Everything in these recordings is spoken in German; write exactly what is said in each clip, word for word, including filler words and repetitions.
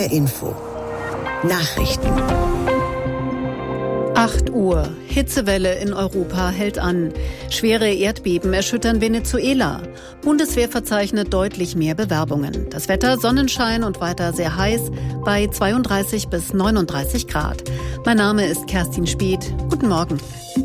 H R Info. Nachrichten. acht Uhr. Hitzewelle in Europa hält an. Schwere Erdbeben erschüttern Venezuela. Bundeswehr verzeichnet deutlich mehr Bewerbungen. Das Wetter Sonnenschein und weiter sehr heiß bei zweiunddreißig bis neununddreißig Grad. Mein Name ist Kerstin Speth. Guten Morgen.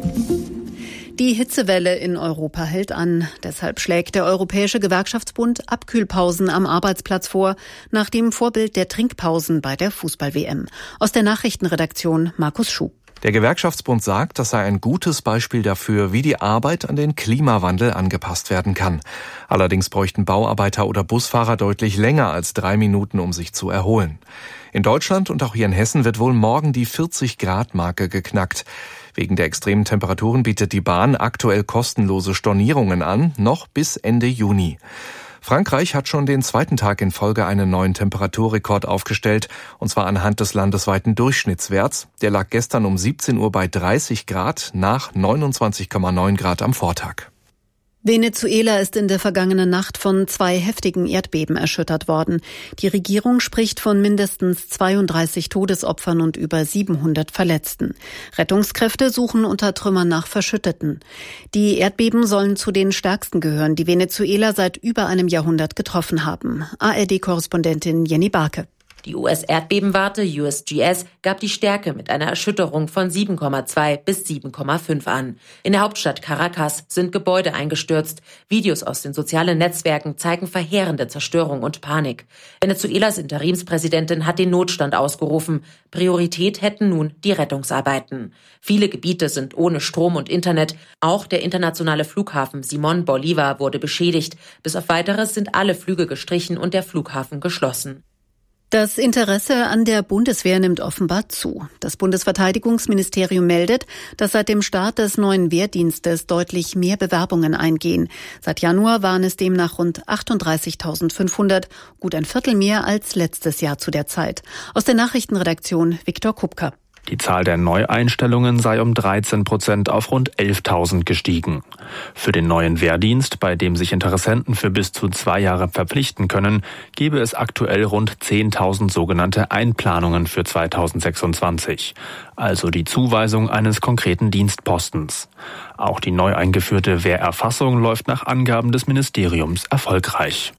Die Hitzewelle in Europa hält an. Deshalb schlägt der Europäische Gewerkschaftsbund Abkühlpausen am Arbeitsplatz vor, nach dem Vorbild der Trinkpausen bei der Fußball-W M. Aus der Nachrichtenredaktion Markus Schuh. Der Gewerkschaftsbund sagt, das sei ein gutes Beispiel dafür, wie die Arbeit an den Klimawandel angepasst werden kann. Allerdings bräuchten Bauarbeiter oder Busfahrer deutlich länger als drei Minuten, um sich zu erholen. In Deutschland und auch hier in Hessen wird wohl morgen die vierzig-Grad-Marke geknackt. Wegen der extremen Temperaturen bietet die Bahn aktuell kostenlose Stornierungen an, noch bis Ende Juni. Frankreich hat schon den zweiten Tag in Folge einen neuen Temperaturrekord aufgestellt, und zwar anhand des landesweiten Durchschnittswerts. Der lag gestern um siebzehn Uhr bei dreißig Grad, nach neunundzwanzig Komma neun Grad am Vortag. Venezuela ist in der vergangenen Nacht von zwei heftigen Erdbeben erschüttert worden. Die Regierung spricht von mindestens zweiunddreißig Todesopfern und über siebenhundert Verletzten. Rettungskräfte suchen unter Trümmern nach Verschütteten. Die Erdbeben sollen zu den stärksten gehören, die Venezuela seit über einem Jahrhundert getroffen haben. A R D-Korrespondentin Jenny Barke. Die U S-Erdbebenwarte U S G S gab die Stärke mit einer Erschütterung von sieben Komma zwei bis sieben Komma fünf an. In der Hauptstadt Caracas sind Gebäude eingestürzt. Videos aus den sozialen Netzwerken zeigen verheerende Zerstörung und Panik. Venezuelas Interimspräsidentin hat den Notstand ausgerufen. Priorität hätten nun die Rettungsarbeiten. Viele Gebiete sind ohne Strom und Internet. Auch der internationale Flughafen Simón Bolívar wurde beschädigt. Bis auf Weiteres sind alle Flüge gestrichen und der Flughafen geschlossen. Das Interesse an der Bundeswehr nimmt offenbar zu. Das Bundesverteidigungsministerium meldet, dass seit dem Start des neuen Wehrdienstes deutlich mehr Bewerbungen eingehen. Seit Januar waren es demnach rund achtunddreißigtausendfünfhundert, gut ein Viertel mehr als letztes Jahr zu der Zeit. Aus der Nachrichtenredaktion Viktor Kupka. Die Zahl der Neueinstellungen sei um dreizehn Prozent auf rund elftausend gestiegen. Für den neuen Wehrdienst, bei dem sich Interessenten für bis zu zwei Jahre verpflichten können, gebe es aktuell rund zehntausend sogenannte Einplanungen für zweitausendsechsundzwanzig. Also die Zuweisung eines konkreten Dienstpostens. Auch die neu eingeführte Wehrerfassung läuft nach Angaben des Ministeriums erfolgreich.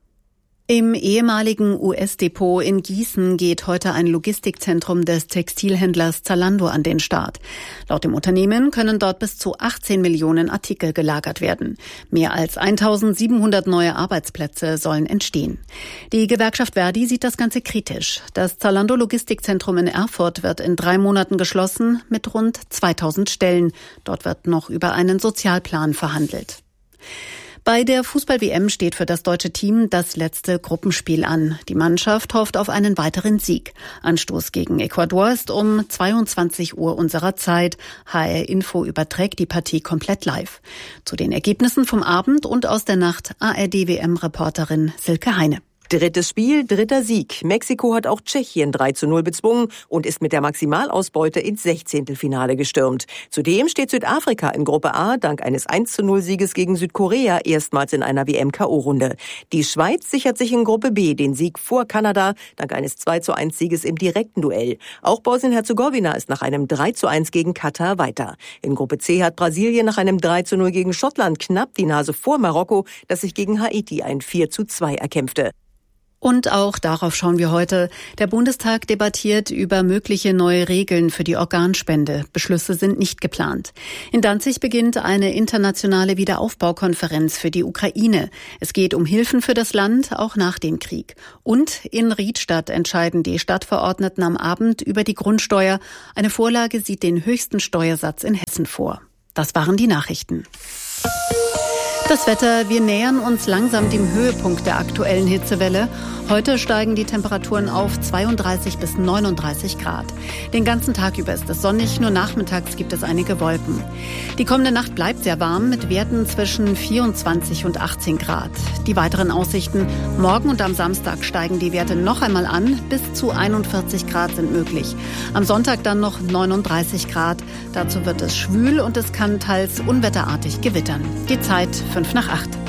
Im ehemaligen U S-Depot in Gießen geht heute ein Logistikzentrum des Textilhändlers Zalando an den Start. Laut dem Unternehmen können dort bis zu achtzehn Millionen Artikel gelagert werden. Mehr als eintausendsiebenhundert neue Arbeitsplätze sollen entstehen. Die Gewerkschaft Verdi sieht das Ganze kritisch. Das Zalando Logistikzentrum in Erfurt wird in drei Monaten geschlossen mit rund zweitausend Stellen. Dort wird noch über einen Sozialplan verhandelt. Bei der Fußball-W M steht für das deutsche Team das letzte Gruppenspiel an. Die Mannschaft hofft auf einen weiteren Sieg. Anstoß gegen Ecuador ist um zweiundzwanzig Uhr unserer Zeit. H R Info überträgt die Partie komplett live. Zu den Ergebnissen vom Abend und aus der Nacht A R D-W M-Reporterin Silke Heine. Drittes Spiel, dritter Sieg. Mexiko hat auch Tschechien drei zu null bezwungen und ist mit der Maximalausbeute ins Sechzehntelfinale gestürmt. Zudem steht Südafrika in Gruppe A dank eines eins zu null Sieges gegen Südkorea erstmals in einer W M-K O-Runde. Die Schweiz sichert sich in Gruppe B den Sieg vor Kanada dank eines zwei zu eins Sieges im direkten Duell. Auch Bosnien-Herzegowina ist nach einem drei zu eins gegen Katar weiter. In Gruppe C hat Brasilien nach einem drei zu null gegen Schottland knapp die Nase vor Marokko, das sich gegen Haiti ein vier zu zwei erkämpfte. Und auch darauf schauen wir heute. Der Bundestag debattiert über mögliche neue Regeln für die Organspende. Beschlüsse sind nicht geplant. In Danzig beginnt eine internationale Wiederaufbaukonferenz für die Ukraine. Es geht um Hilfen für das Land, auch nach dem Krieg. Und in Riedstadt entscheiden die Stadtverordneten am Abend über die Grundsteuer. Eine Vorlage sieht den höchsten Steuersatz in Hessen vor. Das waren die Nachrichten. Das Wetter, wir nähern uns langsam dem Höhepunkt der aktuellen Hitzewelle. Heute steigen die Temperaturen auf zweiunddreißig bis neununddreißig Grad. Den ganzen Tag über ist es sonnig, nur nachmittags gibt es einige Wolken. Die kommende Nacht bleibt sehr warm mit Werten zwischen vierundzwanzig und achtzehn Grad. Die weiteren Aussichten: Morgen und am Samstag steigen die Werte noch einmal an, bis zu einundvierzig Grad sind möglich. Am Sonntag dann noch neununddreißig Grad. Dazu wird es schwül und es kann teils unwetterartig gewittern. Die Zeit fünf nach acht.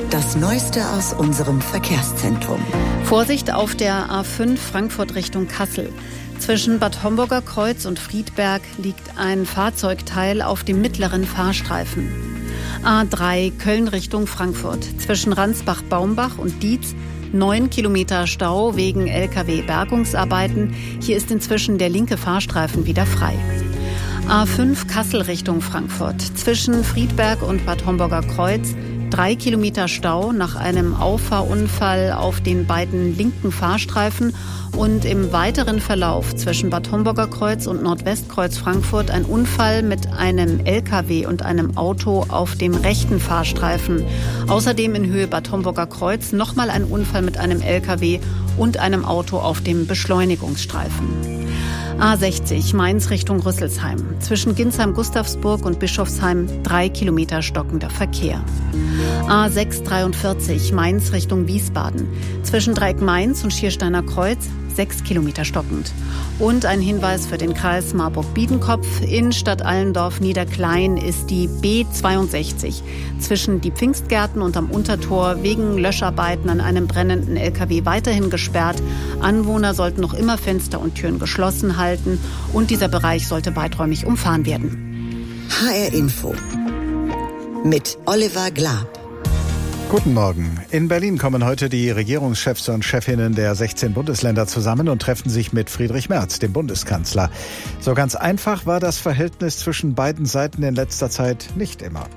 Das Neueste aus unserem Verkehrszentrum. Vorsicht auf der A fünf Frankfurt Richtung Kassel. Zwischen Bad Homburger Kreuz und Friedberg liegt ein Fahrzeugteil auf dem mittleren Fahrstreifen. A drei Köln Richtung Frankfurt. Zwischen Ransbach-Baumbach und Dietz neun Kilometer Stau wegen L K W-Bergungsarbeiten. Hier ist inzwischen der linke Fahrstreifen wieder frei. A fünf Kassel Richtung Frankfurt. Zwischen Friedberg und Bad Homburger Kreuz drei Kilometer Stau nach einem Auffahrunfall auf den beiden linken Fahrstreifen und im weiteren Verlauf zwischen Bad Homburger Kreuz und Nordwestkreuz Frankfurt ein Unfall mit einem L K W und einem Auto auf dem rechten Fahrstreifen. Außerdem in Höhe Bad Homburger Kreuz nochmal ein Unfall mit einem L K W und einem Auto auf dem Beschleunigungsstreifen. A sechzig Mainz Richtung Rüsselsheim. Zwischen Ginsheim-Gustavsburg und Bischofsheim drei Kilometer stockender Verkehr. A sechs dreiundvierzig Mainz Richtung Wiesbaden. Zwischen Dreieck Mainz und Schiersteiner Kreuz sechs Kilometer stockend. Und ein Hinweis für den Kreis Marburg-Biedenkopf. In Stadtallendorf-Niederklein ist die B zweiundsechzig zwischen die Pfingstgärten und am Untertor wegen Löscharbeiten an einem brennenden L K W weiterhin gesperrt. Anwohner sollten noch immer Fenster und Türen geschlossen halten und dieser Bereich sollte weiträumig umfahren werden. H R Info mit Oliver Glab. Guten Morgen. In Berlin kommen heute die Regierungschefs und Chefinnen der sechzehn Bundesländer zusammen und treffen sich mit Friedrich Merz, dem Bundeskanzler. So ganz einfach war das Verhältnis zwischen beiden Seiten in letzter Zeit nicht immer.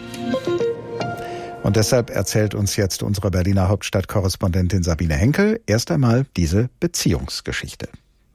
Und deshalb erzählt uns jetzt unsere Berliner Hauptstadtkorrespondentin Sabine Henkel erst einmal diese Beziehungsgeschichte.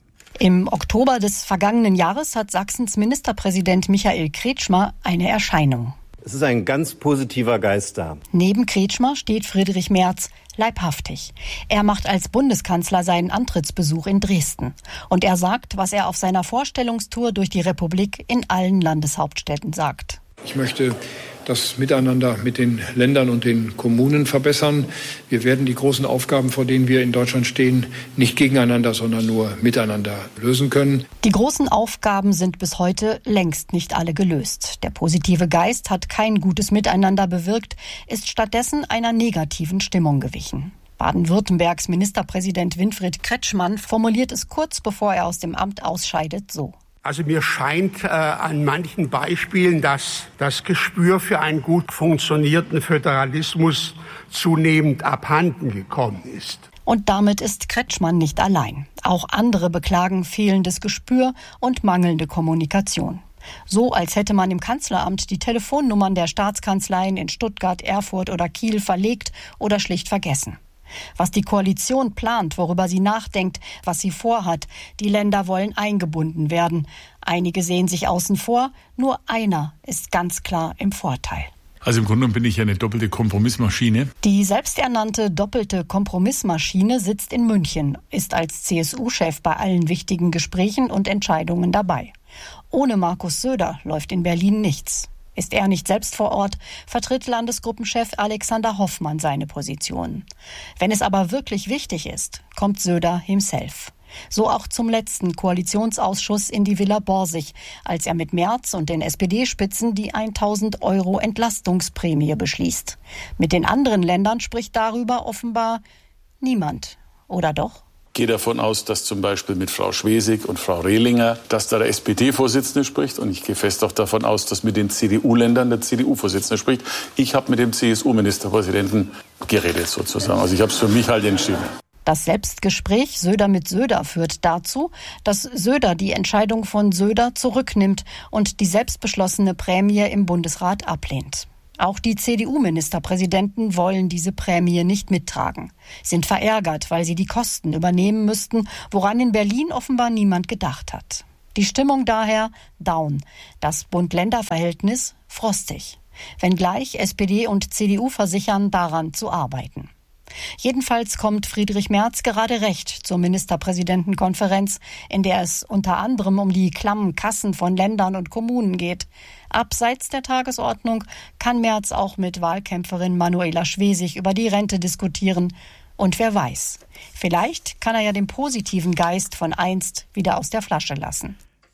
Im Oktober des vergangenen Jahres hat Sachsens Ministerpräsident Michael Kretschmer eine Erscheinung. Es ist ein ganz positiver Geist da. Neben Kretschmer steht Friedrich Merz leibhaftig. Er macht als Bundeskanzler seinen Antrittsbesuch in Dresden. Und er sagt, was er auf seiner Vorstellungstour durch die Republik in allen Landeshauptstädten sagt. Ich möchte das Miteinander mit den Ländern und den Kommunen verbessern. Wir werden die großen Aufgaben, vor denen wir in Deutschland stehen, nicht gegeneinander, sondern nur miteinander lösen können. Die großen Aufgaben sind bis heute längst nicht alle gelöst. Der positive Geist hat kein gutes Miteinander bewirkt, ist stattdessen einer negativen Stimmung gewichen. Baden-Württembergs Ministerpräsident Winfried Kretschmann formuliert es kurz bevor er aus dem Amt ausscheidet so. Also mir scheint äh, an manchen Beispielen, dass das Gespür für einen gut funktionierenden Föderalismus zunehmend abhanden gekommen ist. Und damit ist Kretschmann nicht allein. Auch andere beklagen fehlendes Gespür und mangelnde Kommunikation. So, als hätte man im Kanzleramt die Telefonnummern der Staatskanzleien in Stuttgart, Erfurt oder Kiel verlegt oder schlicht vergessen. Was die Koalition plant, worüber sie nachdenkt, was sie vorhat, die Länder wollen eingebunden werden. Einige sehen sich außen vor, nur einer ist ganz klar im Vorteil. Also im Grunde genommen bin ich ja eine doppelte Kompromissmaschine. Die selbsternannte doppelte Kompromissmaschine sitzt in München, ist als C S U-Chef bei allen wichtigen Gesprächen und Entscheidungen dabei. Ohne Markus Söder läuft in Berlin nichts. Ist er nicht selbst vor Ort, vertritt Landesgruppenchef Alexander Hoffmann seine Position. Wenn es aber wirklich wichtig ist, kommt Söder himself. So auch zum letzten Koalitionsausschuss in die Villa Borsig, als er mit Merz und den S P D-Spitzen die tausend Euro Entlastungsprämie beschließt. Mit den anderen Ländern spricht darüber offenbar niemand. Oder doch? Ich gehe davon aus, dass zum Beispiel mit Frau Schwesig und Frau Rehlinger, dass da der S P D-Vorsitzende spricht. Und ich gehe fest auch davon aus, dass mit den C D U-Ländern der C D U-Vorsitzende spricht. Ich habe mit dem C S U-Ministerpräsidenten geredet sozusagen. Also ich habe es für mich halt entschieden. Das Selbstgespräch Söder mit Söder führt dazu, dass Söder die Entscheidung von Söder zurücknimmt und die selbstbeschlossene Prämie im Bundesrat ablehnt. Auch die C D U-Ministerpräsidenten wollen diese Prämie nicht mittragen, sind verärgert, weil sie die Kosten übernehmen müssten, woran in Berlin offenbar niemand gedacht hat. Die Stimmung daher down, das Bund-Länder-Verhältnis frostig, wenngleich S P D und C D U versichern, daran zu arbeiten. Jedenfalls kommt Friedrich Merz gerade recht zur Ministerpräsidentenkonferenz, in der es unter anderem um die klammen Kassen von Ländern und Kommunen geht. Abseits der Tagesordnung kann Merz auch mit Wahlkämpferin Manuela Schwesig über die Rente diskutieren. Und wer weiß, vielleicht kann er ja den positiven Geist von einst wieder aus der Flasche lassen.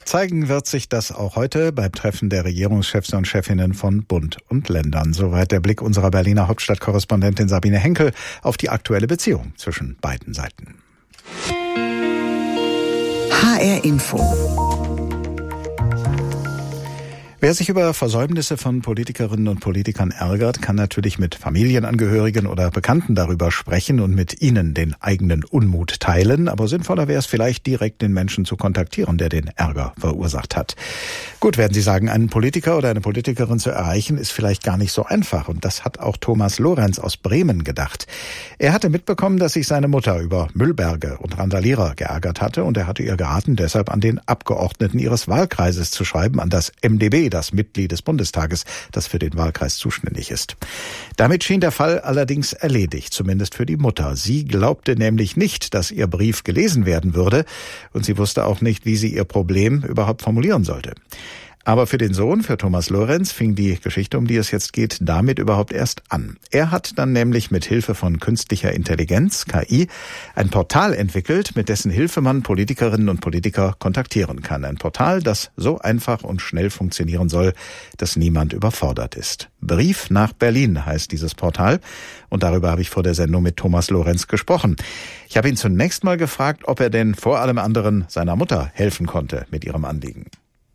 Zeigen wird sich das auch heute beim Treffen der Regierungschefs und Chefinnen von Bund und Ländern. Soweit der Blick unserer Berliner Hauptstadtkorrespondentin Sabine Henkel auf die aktuelle Beziehung zwischen beiden Seiten. H R Info. Wer sich über Versäumnisse von Politikerinnen und Politikern ärgert, kann natürlich mit Familienangehörigen oder Bekannten darüber sprechen und mit ihnen den eigenen Unmut teilen. Aber sinnvoller wäre es vielleicht, direkt den Menschen zu kontaktieren, der den Ärger verursacht hat. Gut, werden Sie sagen, einen Politiker oder eine Politikerin zu erreichen, ist vielleicht gar nicht so einfach. Und das hat auch Thomas Lorenz aus Bremen gedacht. Er hatte mitbekommen, dass sich seine Mutter über Müllberge und Randalierer geärgert hatte. Und er hatte ihr geraten, deshalb an den Abgeordneten ihres Wahlkreises zu schreiben, an das M D B, das Mitglied des Bundestages, das für den Wahlkreis zuständig ist. Damit schien der Fall allerdings erledigt, zumindest für die Mutter. Sie glaubte nämlich nicht, dass ihr Brief gelesen werden würde, und sie wusste auch nicht, wie sie ihr Problem überhaupt formulieren sollte. Aber für den Sohn, für Thomas Lorenz, fing die Geschichte, um die es jetzt geht, damit überhaupt erst an. Er hat dann nämlich mit Hilfe von künstlicher Intelligenz, K I, ein Portal entwickelt, mit dessen Hilfe man Politikerinnen und Politiker kontaktieren kann. Ein Portal, das so einfach und schnell funktionieren soll, dass niemand überfordert ist. Brief nach Berlin heißt dieses Portal, und darüber habe ich vor der Sendung mit Thomas Lorenz gesprochen. Ich habe ihn zunächst mal gefragt, ob er denn vor allem anderen seiner Mutter helfen konnte mit ihrem Anliegen.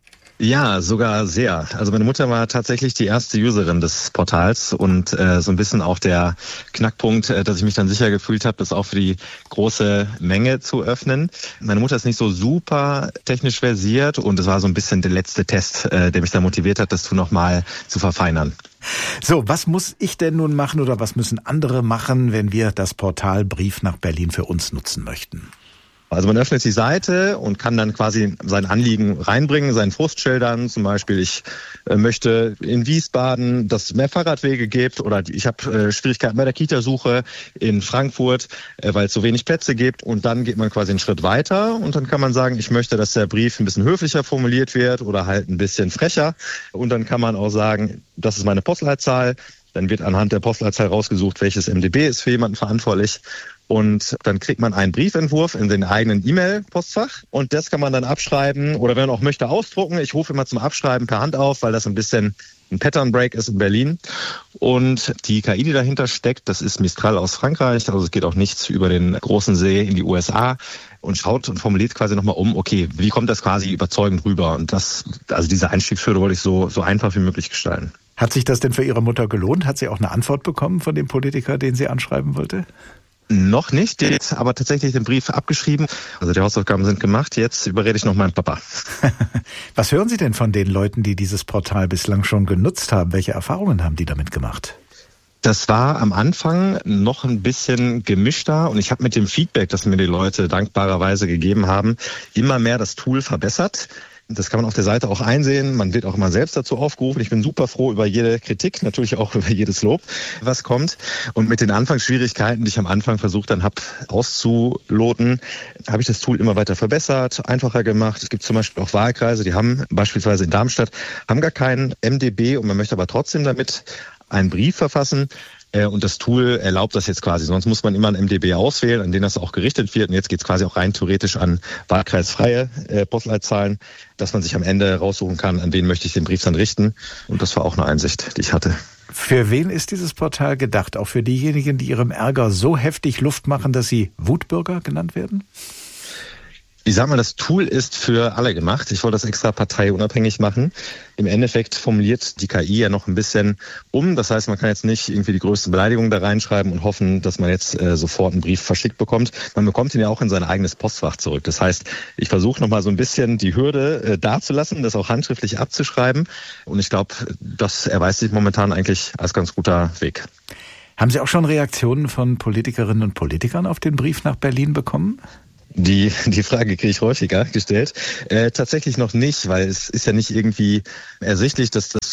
Ja, sogar sehr. Also meine Mutter war tatsächlich die erste Userin des Portals und äh, so ein bisschen auch der Knackpunkt, äh, dass ich mich dann sicher gefühlt habe, das auch für die große Menge zu öffnen. Meine Mutter ist nicht so super technisch versiert und es war so ein bisschen der letzte Test, äh, der mich da motiviert hat, das nochmal zu verfeinern. So, was muss ich denn nun machen oder was müssen andere machen, wenn wir das Portal Brief nach Berlin für uns nutzen möchten? Also man öffnet die Seite und kann dann quasi sein Anliegen reinbringen, seinen Frust schildern. Zum Beispiel, ich äh, möchte in Wiesbaden, dass es mehr Fahrradwege gibt, oder ich habe äh, Schwierigkeiten bei der Kitasuche in Frankfurt, äh, weil es so wenig Plätze gibt. Und dann geht man quasi einen Schritt weiter und dann kann man sagen, ich möchte, dass der Brief ein bisschen höflicher formuliert wird oder halt ein bisschen frecher. Und dann kann man auch sagen, das ist meine Postleitzahl. Dann wird anhand der Postleitzahl rausgesucht, welches M D B ist für jemanden verantwortlich. Und dann kriegt man einen Briefentwurf in den eigenen E-Mail-Postfach und das kann man dann abschreiben oder wenn man auch möchte ausdrucken. Ich rufe immer zum Abschreiben per Hand auf, weil das ein bisschen ein Pattern Break ist in Berlin. Und die K I, die dahinter steckt, das ist Mistral aus Frankreich. Also es geht auch nichts über den großen See in die U S A und schaut und formuliert quasi nochmal um, okay, wie kommt das quasi überzeugend rüber? Und das, also diese Einstiegshürde wollte ich so, so einfach wie möglich gestalten. Hat sich das denn für Ihre Mutter gelohnt? Hat sie auch eine Antwort bekommen von dem Politiker, den sie anschreiben wollte? Noch nicht, jetzt aber tatsächlich den Brief abgeschrieben. Also die Hausaufgaben sind gemacht, jetzt überrede ich noch meinen Papa. Was hören Sie denn von den Leuten, die dieses Portal bislang schon genutzt haben? Welche Erfahrungen haben die damit gemacht? Das war am Anfang noch ein bisschen gemischter und ich habe mit dem Feedback, das mir die Leute dankbarerweise gegeben haben, immer mehr das Tool verbessert. Das kann man auf der Seite auch einsehen. Man wird auch immer selbst dazu aufgerufen. Ich bin super froh über jede Kritik, natürlich auch über jedes Lob, was kommt. Und mit den Anfangsschwierigkeiten, die ich am Anfang versucht dann habe auszuloten, habe ich das Tool immer weiter verbessert, einfacher gemacht. Es gibt zum Beispiel auch Wahlkreise, die haben beispielsweise in Darmstadt, haben gar keinen M D B und man möchte aber trotzdem damit einen Brief verfassen. Und das Tool erlaubt das jetzt quasi. Sonst muss man immer ein M D B auswählen, an den das auch gerichtet wird. Und jetzt geht es quasi auch rein theoretisch an wahlkreisfreie äh, Postleitzahlen, dass man sich am Ende raussuchen kann, an wen möchte ich den Brief dann richten. Und das war auch eine Einsicht, die ich hatte. Für wen ist dieses Portal gedacht? Auch für diejenigen, die ihrem Ärger so heftig Luft machen, dass sie Wutbürger genannt werden? Ich sag mal, das Tool ist für alle gemacht. Ich wollte das extra parteiunabhängig machen. Im Endeffekt formuliert die K I ja noch ein bisschen um. Das heißt, man kann jetzt nicht irgendwie die größte Beleidigung da reinschreiben und hoffen, dass man jetzt äh, sofort einen Brief verschickt bekommt. Man bekommt ihn ja auch in sein eigenes Postfach zurück. Das heißt, ich versuche noch mal so ein bisschen die Hürde äh, dazulassen, das auch handschriftlich abzuschreiben. Und ich glaube, das erweist sich momentan eigentlich als ganz guter Weg. Haben Sie auch schon Reaktionen von Politikerinnen und Politikern auf den Brief nach Berlin bekommen? Die, die Frage kriege ich häufiger gestellt. Äh, tatsächlich noch nicht, weil es ist ja nicht irgendwie ersichtlich, dass das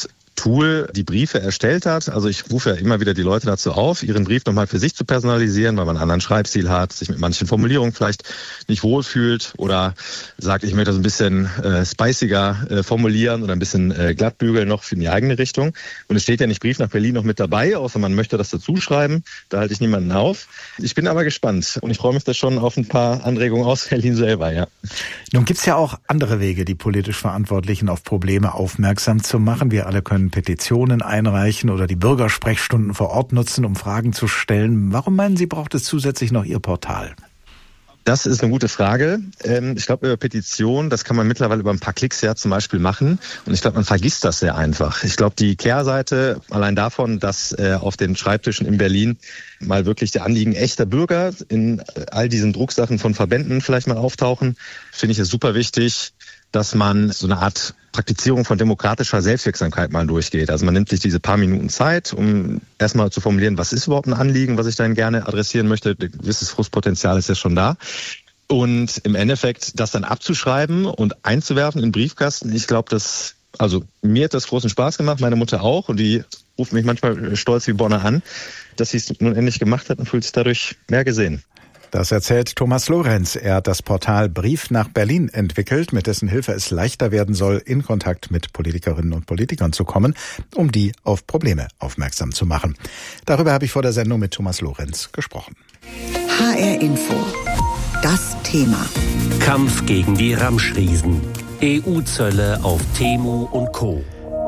Tool die Briefe erstellt hat. Also ich rufe ja immer wieder die Leute dazu auf, ihren Brief nochmal für sich zu personalisieren, weil man einen anderen Schreibstil hat, sich mit manchen Formulierungen vielleicht nicht wohlfühlt oder sagt, ich möchte das ein bisschen äh, spiciger äh, formulieren oder ein bisschen äh, glattbügeln noch für die eigene Richtung. Und es steht ja nicht Brief nach Berlin noch mit dabei, außer man möchte das dazu schreiben. Da halte ich niemanden auf. Ich bin aber gespannt und ich freue mich da schon auf ein paar Anregungen aus Berlin selber, ja. Nun gibt's ja auch andere Wege, die politisch Verantwortlichen auf Probleme aufmerksam zu machen. Wir alle können Petitionen einreichen oder die Bürgersprechstunden vor Ort nutzen, um Fragen zu stellen. Warum meinen Sie, braucht es zusätzlich noch Ihr Portal? Das ist eine gute Frage. Ich glaube, über Petitionen, das kann man mittlerweile über ein paar Klicks ja zum Beispiel machen. Und ich glaube, man vergisst das sehr einfach. Ich glaube, die Kehrseite allein davon, dass auf den Schreibtischen in Berlin mal wirklich die Anliegen echter Bürger in all diesen Drucksachen von Verbänden vielleicht mal auftauchen, finde ich es super wichtig, dass man so eine Art Praktizierung von demokratischer Selbstwirksamkeit mal durchgeht. Also man nimmt sich diese paar Minuten Zeit, um erstmal zu formulieren, was ist überhaupt ein Anliegen, was ich dann gerne adressieren möchte. Ein gewisses Frustpotenzial ist ja schon da. Und im Endeffekt das dann abzuschreiben und einzuwerfen in den Briefkasten, ich glaube, das, also mir hat das großen Spaß gemacht, meine Mutter auch, und die ruft mich manchmal stolz wie Bonner an, dass sie es nun endlich gemacht hat und fühlt sich dadurch mehr gesehen. Das erzählt Thomas Lorenz. Er hat das Portal Brief nach Berlin entwickelt, mit dessen Hilfe es leichter werden soll, in Kontakt mit Politikerinnen und Politikern zu kommen, um die auf Probleme aufmerksam zu machen. Darüber habe ich vor der Sendung mit Thomas Lorenz gesprochen. H R Info. Das Thema. Kampf gegen die Ramschriesen. E U-Zölle auf Temu und Co.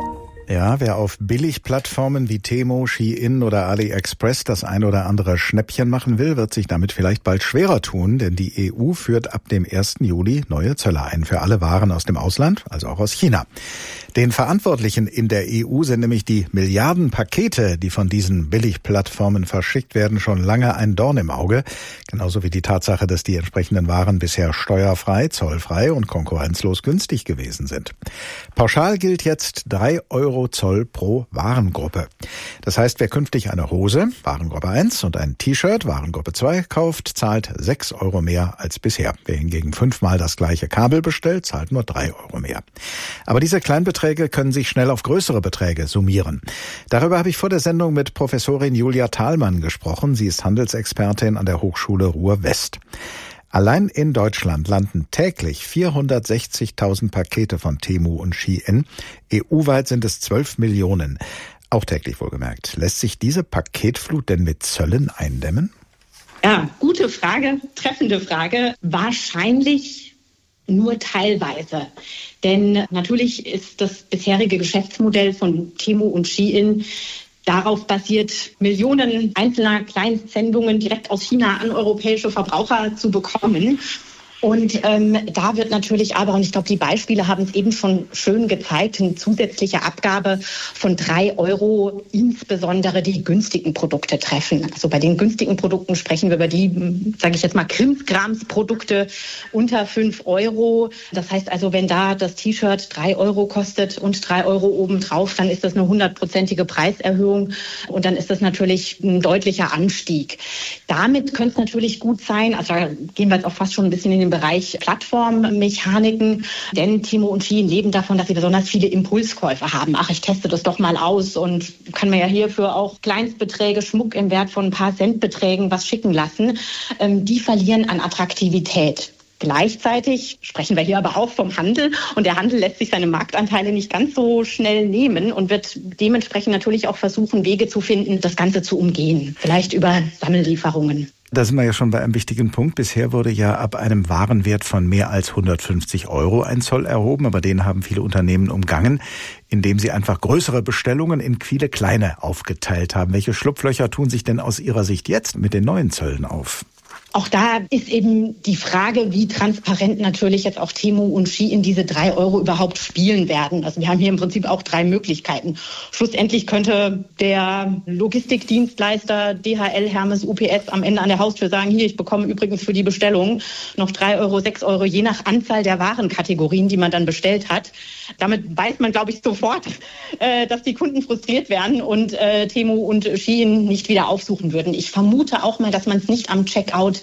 Ja, wer auf Billigplattformen wie Temu, Shein oder AliExpress das ein oder andere Schnäppchen machen will, wird sich damit vielleicht bald schwerer tun, denn die E U führt ab dem ersten Juli neue Zölle ein für alle Waren aus dem Ausland, also auch aus China. Den Verantwortlichen in der E U sind nämlich die Milliardenpakete, die von diesen Billigplattformen verschickt werden, schon lange ein Dorn im Auge. Genauso wie die Tatsache, dass die entsprechenden Waren bisher steuerfrei, zollfrei und konkurrenzlos günstig gewesen sind. Pauschal gilt jetzt drei Euro Zoll pro Warengruppe. Das heißt, wer künftig eine Hose, Warengruppe eins, und ein T-Shirt, Warengruppe zwei, kauft, zahlt sechs Euro mehr als bisher. Wer hingegen fünfmal das gleiche Kabel bestellt, zahlt nur drei Euro mehr. Aber diese Kleinbeträge können sich schnell auf größere Beträge summieren. Darüber habe ich vor der Sendung mit Professorin Julia Thalmann gesprochen. Sie ist Handelsexpertin an der Hochschule Ruhr-West. Allein in Deutschland landen täglich vierhundertsechzigtausend Pakete von Temu und Shein. E U-weit sind es zwölf Millionen. Auch täglich wohlgemerkt. Lässt sich diese Paketflut denn mit Zöllen eindämmen? Ja, gute Frage, treffende Frage. Wahrscheinlich nur teilweise. Denn natürlich ist das bisherige Geschäftsmodell von Temu und Shein darauf basiert, Millionen einzelner Kleinsendungen direkt aus China an europäische Verbraucher zu bekommen. Und ähm, da wird natürlich aber, und ich glaube, die Beispiele haben es eben schon schön gezeigt, eine zusätzliche Abgabe von drei Euro insbesondere die günstigen Produkte treffen. Also bei den günstigen Produkten sprechen wir über die, sage ich jetzt mal, Krimskramsprodukte unter fünf Euro. Das heißt also, wenn da das T-Shirt drei Euro kostet und drei Euro obendrauf, dann ist das eine hundertprozentige Preiserhöhung und dann ist das natürlich ein deutlicher Anstieg. Damit könnte es natürlich gut sein, also da gehen wir jetzt auch fast schon ein bisschen in den Bereich Plattformmechaniken, denn Temu und Shein leben davon, dass sie besonders viele Impulskäufe haben. Ach, ich teste das doch mal aus und kann mir ja hierfür auch Kleinstbeträge, Schmuck im Wert von ein paar Centbeträgen was schicken lassen. Ähm, die verlieren an Attraktivität. Gleichzeitig sprechen wir hier aber auch vom Handel und der Handel lässt sich seine Marktanteile nicht ganz so schnell nehmen und wird dementsprechend natürlich auch versuchen, Wege zu finden, das Ganze zu umgehen. Vielleicht über Sammellieferungen. Da sind wir ja schon bei einem wichtigen Punkt. Bisher wurde ja ab einem Warenwert von mehr als hundertfünfzig Euro ein Zoll erhoben, aber den haben viele Unternehmen umgangen, indem sie einfach größere Bestellungen in viele kleine aufgeteilt haben. Welche Schlupflöcher tun sich denn aus Ihrer Sicht jetzt mit den neuen Zöllen auf? Auch da ist eben die Frage, wie transparent natürlich jetzt auch Temu und Shein diese drei Euro überhaupt spielen werden. Also wir haben hier im Prinzip auch drei Möglichkeiten. Schlussendlich könnte der Logistikdienstleister D H L, Hermes, U P S am Ende an der Haustür sagen, hier, ich bekomme übrigens für die Bestellung noch drei Euro, sechs Euro, je nach Anzahl der Warenkategorien, die man dann bestellt hat. Damit weiß man, glaube ich, sofort, dass die Kunden frustriert werden und Temu und Shein nicht wieder aufsuchen würden. Ich vermute auch mal, dass man es nicht am Checkout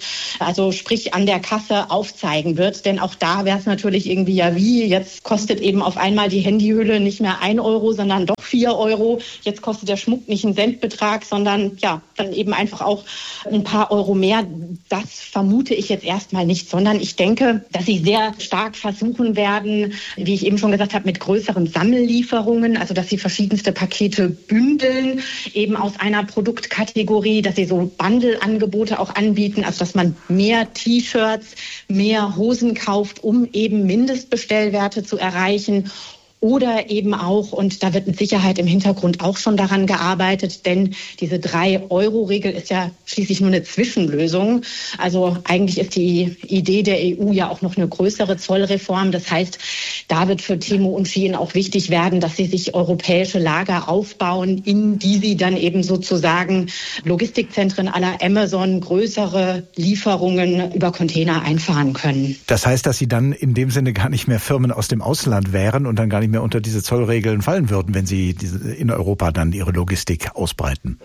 also sprich an der Kasse aufzeigen wird. Denn auch da wäre es natürlich irgendwie ja wie, jetzt kostet eben auf einmal die Handyhülle nicht mehr ein Euro, sondern doch vier Euro. Jetzt kostet der Schmuck nicht einen Centbetrag, sondern ja, dann eben einfach auch ein paar Euro mehr. Das vermute ich jetzt erstmal nicht, sondern ich denke, dass sie sehr stark versuchen werden, wie ich eben schon gesagt habe, mit größeren Sammellieferungen, also dass sie verschiedenste Pakete bündeln, eben aus einer Produktkategorie, dass sie so Bundle-Angebote auch anbieten, also dass man mehr T-Shirts, mehr Hosen kauft, um eben Mindestbestellwerte zu erreichen. Oder eben auch, und da wird mit Sicherheit im Hintergrund auch schon daran gearbeitet, denn diese drei Euro Regel ist ja schließlich nur eine Zwischenlösung. Also eigentlich ist die Idee der E U ja auch noch eine größere Zollreform. Das heißt, da wird für Temu und Shein auch wichtig werden, dass sie sich europäische Lager aufbauen, in die sie dann eben sozusagen Logistikzentren à la Amazon größere Lieferungen über Container einfahren können. Das heißt, dass sie dann in dem Sinne gar nicht mehr Firmen aus dem Ausland wären und dann gar nicht mehr unter diese Zollregeln fallen würden, wenn sie diese in Europa dann ihre Logistik ausbreiten?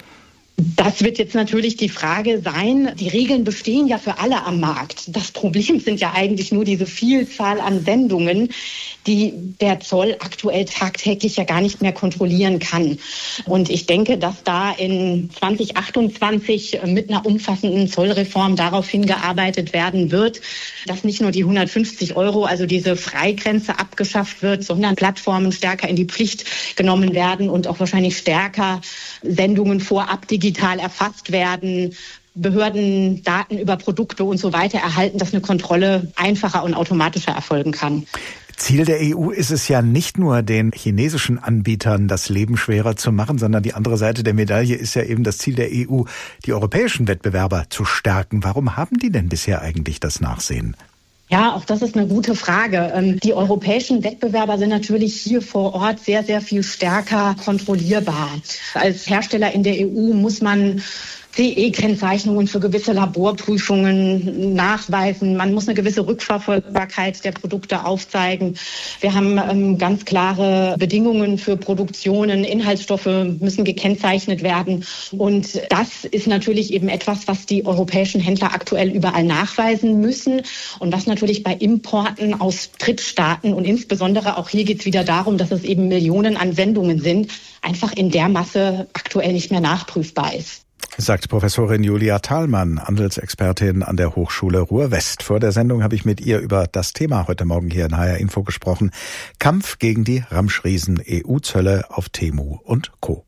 Das wird jetzt natürlich die Frage sein. Die Regeln bestehen ja für alle am Markt. Das Problem sind ja eigentlich nur diese Vielzahl an Sendungen, die der Zoll aktuell tagtäglich ja gar nicht mehr kontrollieren kann. Und ich denke, dass da in zwanzig achtundzwanzig mit einer umfassenden Zollreform darauf hingearbeitet werden wird, dass nicht nur die hundertfünfzig Euro, also diese Freigrenze abgeschafft wird, sondern Plattformen stärker in die Pflicht genommen werden und auch wahrscheinlich stärker Sendungen vorab digital erfasst werden, Behörden Daten über Produkte und so weiter erhalten, dass eine Kontrolle einfacher und automatischer erfolgen kann. Ziel der E U ist es ja nicht nur, den chinesischen Anbietern das Leben schwerer zu machen, sondern die andere Seite der Medaille ist ja eben das Ziel der E U, die europäischen Wettbewerber zu stärken. Warum haben die denn bisher eigentlich das Nachsehen? Ja, auch das ist eine gute Frage. Die europäischen Wettbewerber sind natürlich hier vor Ort sehr, sehr viel stärker kontrollierbar. Als Hersteller in der E U muss man C E-Kennzeichnungen für gewisse Laborprüfungen nachweisen. Man muss eine gewisse Rückverfolgbarkeit der Produkte aufzeigen. Wir haben ähm, ganz klare Bedingungen für Produktionen. Inhaltsstoffe müssen gekennzeichnet werden. Und das ist natürlich eben etwas, was die europäischen Händler aktuell überall nachweisen müssen. Und was natürlich bei Importen aus Drittstaaten und insbesondere auch hier geht es wieder darum, dass es eben Millionen an Sendungen sind, einfach in der Masse aktuell nicht mehr nachprüfbar ist. Sagt Professorin Julia Thalmann, Handelsexpertin an der Hochschule Ruhr-West. Vor der Sendung habe ich mit ihr über das Thema heute Morgen hier in H R Info gesprochen. Kampf gegen die Ramschriesen, E U-Zölle auf Temu und Co.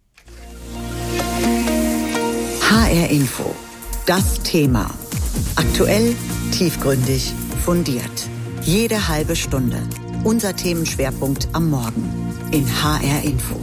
H R Info. Das Thema. Aktuell, tiefgründig, fundiert. Jede halbe Stunde. Unser Themenschwerpunkt am Morgen in H R Info.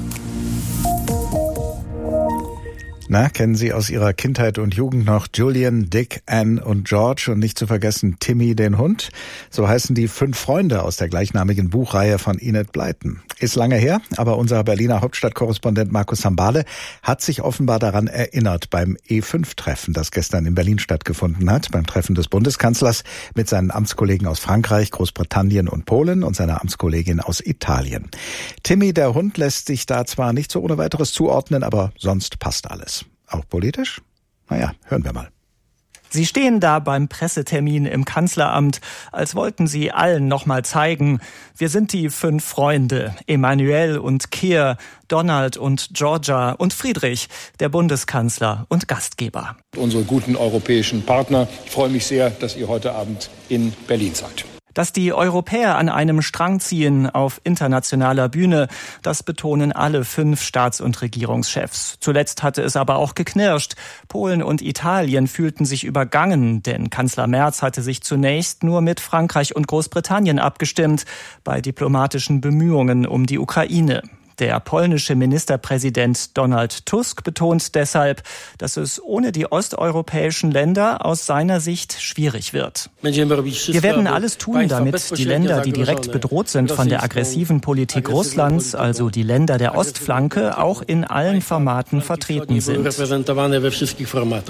Na, kennen Sie aus Ihrer Kindheit und Jugend noch Julian, Dick, Anne und George und nicht zu vergessen Timmy den Hund? So heißen die fünf Freunde aus der gleichnamigen Buchreihe von Enid Blyton. Ist lange her, aber unser Berliner Hauptstadtkorrespondent Markus Sambale hat sich offenbar daran erinnert beim E fünf Treffen, das gestern in Berlin stattgefunden hat, beim Treffen des Bundeskanzlers mit seinen Amtskollegen aus Frankreich, Großbritannien und Polen und seiner Amtskollegin aus Italien. Timmy der Hund lässt sich da zwar nicht so ohne weiteres zuordnen, aber sonst passt alles. Auch politisch? Naja, hören wir mal. Sie stehen da beim Pressetermin im Kanzleramt, als wollten sie allen noch mal zeigen, wir sind die fünf Freunde, Emmanuel und Keir, Donald und Georgia und Friedrich, der Bundeskanzler und Gastgeber. Unsere guten europäischen Partner, ich freue mich sehr, dass ihr heute Abend in Berlin seid. Dass die Europäer an einem Strang ziehen auf internationaler Bühne, das betonen alle fünf Staats- und Regierungschefs. Zuletzt hatte es aber auch geknirscht. Polen und Italien fühlten sich übergangen, denn Kanzler Merz hatte sich zunächst nur mit Frankreich und Großbritannien abgestimmt bei diplomatischen Bemühungen um die Ukraine. Der polnische Ministerpräsident Donald Tusk betont deshalb, dass es ohne die osteuropäischen Länder aus seiner Sicht schwierig wird. Wir werden alles tun, damit die Länder, die direkt bedroht sind von der aggressiven Politik Russlands, also die Länder der Ostflanke, auch in allen Formaten vertreten sind.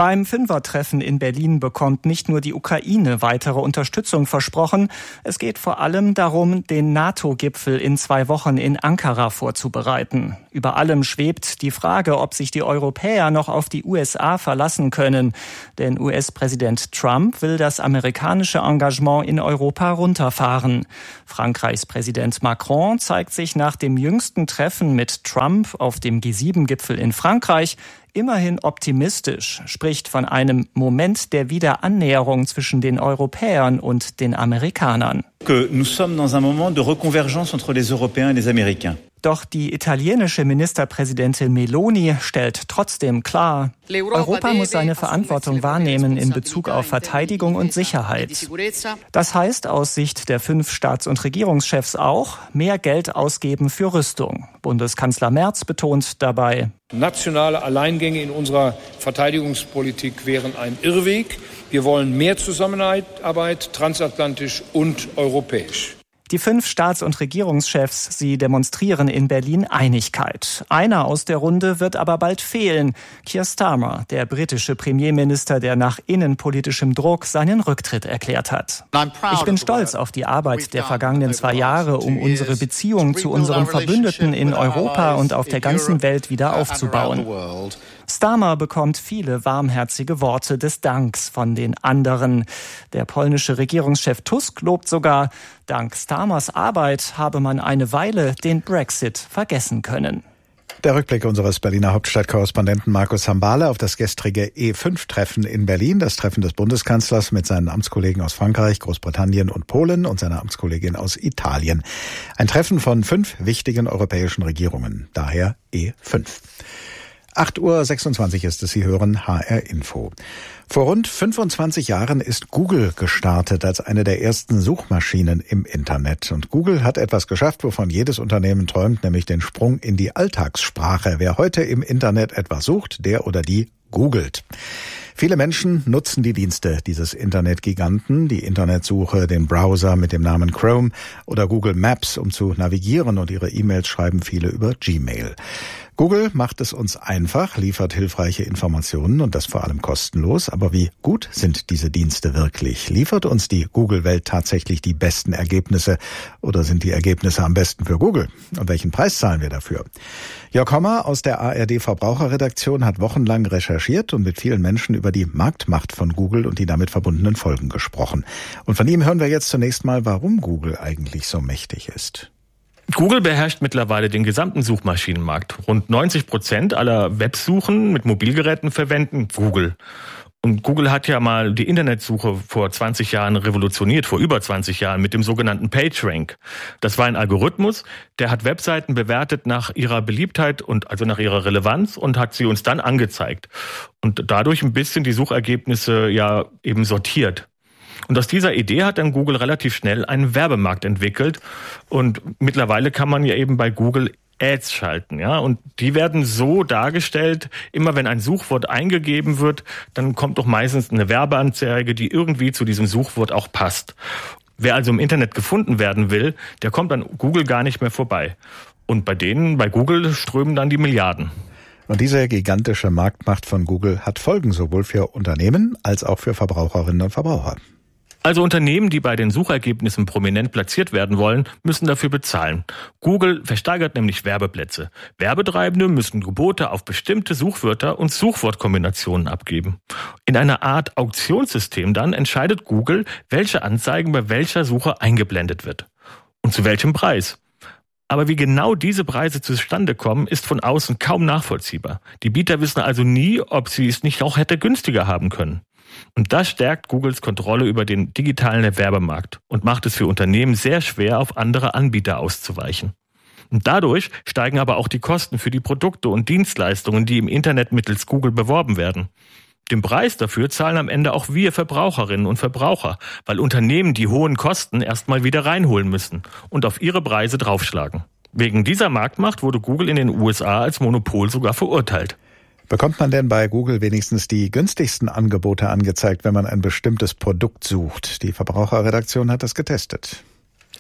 Beim Fünfertreffen in Berlin bekommt nicht nur die Ukraine weitere Unterstützung versprochen. Es geht vor allem darum, den NATO-Gipfel in zwei Wochen in Ankara vorzubereiten. Über allem schwebt die Frage, ob sich die Europäer noch auf die U S A verlassen können. Denn U S-Präsident Trump will das amerikanische Engagement in Europa runterfahren. Frankreichs Präsident Macron zeigt sich nach dem jüngsten Treffen mit Trump auf dem G sieben Gipfel in Frankreich immerhin optimistisch, spricht von einem Moment der Wiederannäherung zwischen den Europäern und den Amerikanern. Que nous sommes dans un moment de reconvergence entre les Européens et les Américains. Doch die italienische Ministerpräsidentin Meloni stellt trotzdem klar, Europa muss seine Verantwortung wahrnehmen in Bezug auf Verteidigung und Sicherheit. Das heißt aus Sicht der fünf Staats- und Regierungschefs auch, mehr Geld ausgeben für Rüstung. Bundeskanzler Merz betont dabei, nationale Alleingänge in unserer Verteidigungspolitik wären ein Irrweg. Wir wollen mehr Zusammenarbeit, transatlantisch und europäisch. Die fünf Staats- und Regierungschefs, sie demonstrieren in Berlin Einigkeit. Einer aus der Runde wird aber bald fehlen. Keir Starmer, der britische Premierminister, der nach innenpolitischem Druck seinen Rücktritt erklärt hat. Ich bin stolz auf die Arbeit der vergangenen zwei Jahre, um unsere Beziehung zu unseren Verbündeten in Europa und auf der ganzen Welt wieder aufzubauen. Starmer bekommt viele warmherzige Worte des Danks von den anderen. Der polnische Regierungschef Tusk lobt sogar, dank Starmers Arbeit habe man eine Weile den Brexit vergessen können. Der Rückblick unseres Berliner Hauptstadtkorrespondenten Markus Hambale auf das gestrige E fünf Treffen in Berlin, das Treffen des Bundeskanzlers mit seinen Amtskollegen aus Frankreich, Großbritannien und Polen und seiner Amtskollegin aus Italien. Ein Treffen von fünf wichtigen europäischen Regierungen, daher E fünf. acht Uhr sechsundzwanzig ist es, Sie hören H R Info. Vor rund fünfundzwanzig Jahren ist Google gestartet als eine der ersten Suchmaschinen im Internet. Und Google hat etwas geschafft, wovon jedes Unternehmen träumt, nämlich den Sprung in die Alltagssprache. Wer heute im Internet etwas sucht, der oder die googelt. Viele Menschen nutzen die Dienste dieses Internetgiganten, die Internetsuche, den Browser mit dem Namen Chrome oder Google Maps, um zu navigieren, und ihre E-Mails schreiben viele über Gmail. Google macht es uns einfach, liefert hilfreiche Informationen und das vor allem kostenlos. Aber wie gut sind diese Dienste wirklich? Liefert uns die Google-Welt tatsächlich die besten Ergebnisse oder sind die Ergebnisse am besten für Google? Und welchen Preis zahlen wir dafür? Jörg Hommer aus der A R D-Verbraucherredaktion hat wochenlang recherchiert und mit vielen Menschen über die Marktmacht von Google und die damit verbundenen Folgen gesprochen. Und von ihm hören wir jetzt zunächst mal, warum Google eigentlich so mächtig ist. Google beherrscht mittlerweile den gesamten Suchmaschinenmarkt. Rund neunzig Prozent aller Websuchen mit Mobilgeräten verwenden Google. Und Google hat ja mal die Internetsuche vor zwanzig Jahren revolutioniert, vor über zwanzig Jahren mit dem sogenannten PageRank. Das war ein Algorithmus, der hat Webseiten bewertet nach ihrer Beliebtheit und also nach ihrer Relevanz und hat sie uns dann angezeigt. Und dadurch ein bisschen die Suchergebnisse ja eben sortiert. Und aus dieser Idee hat dann Google relativ schnell einen Werbemarkt entwickelt. Und mittlerweile kann man ja eben bei Google Ads schalten, ja. Und die werden so dargestellt, immer wenn ein Suchwort eingegeben wird, dann kommt doch meistens eine Werbeanzeige, die irgendwie zu diesem Suchwort auch passt. Wer also im Internet gefunden werden will, der kommt an Google gar nicht mehr vorbei. Und bei denen, bei Google strömen dann die Milliarden. Und diese gigantische Marktmacht von Google hat Folgen sowohl für Unternehmen als auch für Verbraucherinnen und Verbraucher. Also Unternehmen, die bei den Suchergebnissen prominent platziert werden wollen, müssen dafür bezahlen. Google versteigert nämlich Werbeplätze. Werbetreibende müssen Gebote auf bestimmte Suchwörter und Suchwortkombinationen abgeben. In einer Art Auktionssystem dann entscheidet Google, welche Anzeigen bei welcher Suche eingeblendet wird. Und zu welchem Preis. Aber wie genau diese Preise zustande kommen, ist von außen kaum nachvollziehbar. Die Bieter wissen also nie, ob sie es nicht auch hätte günstiger haben können. Und das stärkt Googles Kontrolle über den digitalen Werbemarkt und macht es für Unternehmen sehr schwer, auf andere Anbieter auszuweichen. Und dadurch steigen aber auch die Kosten für die Produkte und Dienstleistungen, die im Internet mittels Google beworben werden. Den Preis dafür zahlen am Ende auch wir Verbraucherinnen und Verbraucher, weil Unternehmen die hohen Kosten erstmal wieder reinholen müssen und auf ihre Preise draufschlagen. Wegen dieser Marktmacht wurde Google in den U S A als Monopol sogar verurteilt. Bekommt man denn bei Google wenigstens die günstigsten Angebote angezeigt, wenn man ein bestimmtes Produkt sucht? Die Verbraucherredaktion hat das getestet.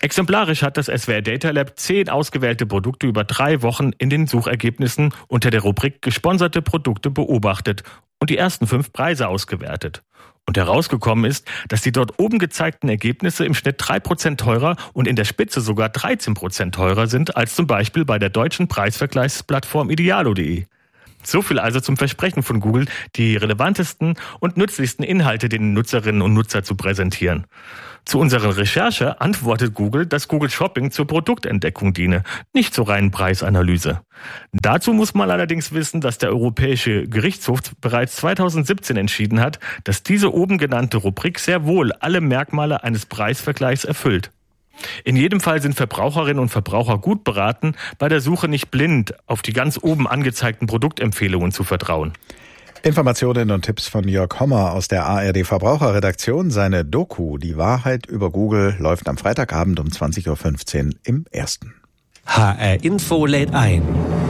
Exemplarisch hat das S W R Data Lab zehn ausgewählte Produkte über drei Wochen in den Suchergebnissen unter der Rubrik Gesponserte Produkte beobachtet und die ersten fünf Preise ausgewertet. Und herausgekommen ist, dass die dort oben gezeigten Ergebnisse im Schnitt drei Prozent teurer und in der Spitze sogar dreizehn Prozent teurer sind als zum Beispiel bei der deutschen Preisvergleichsplattform idealo punkt de. So viel also zum Versprechen von Google, die relevantesten und nützlichsten Inhalte den Nutzerinnen und Nutzern zu präsentieren. Zu unserer Recherche antwortet Google, dass Google Shopping zur Produktentdeckung diene, nicht zur reinen Preisanalyse. Dazu muss man allerdings wissen, dass der Europäische Gerichtshof bereits zweitausendsiebzehn entschieden hat, dass diese oben genannte Rubrik sehr wohl alle Merkmale eines Preisvergleichs erfüllt. In jedem Fall sind Verbraucherinnen und Verbraucher gut beraten, bei der Suche nicht blind auf die ganz oben angezeigten Produktempfehlungen zu vertrauen. Informationen und Tipps von Jörg Hommer aus der A R D Verbraucherredaktion. Seine Doku Die Wahrheit über Google läuft am Freitagabend um zwanzig Uhr fünfzehn im Ersten. H R Info lädt ein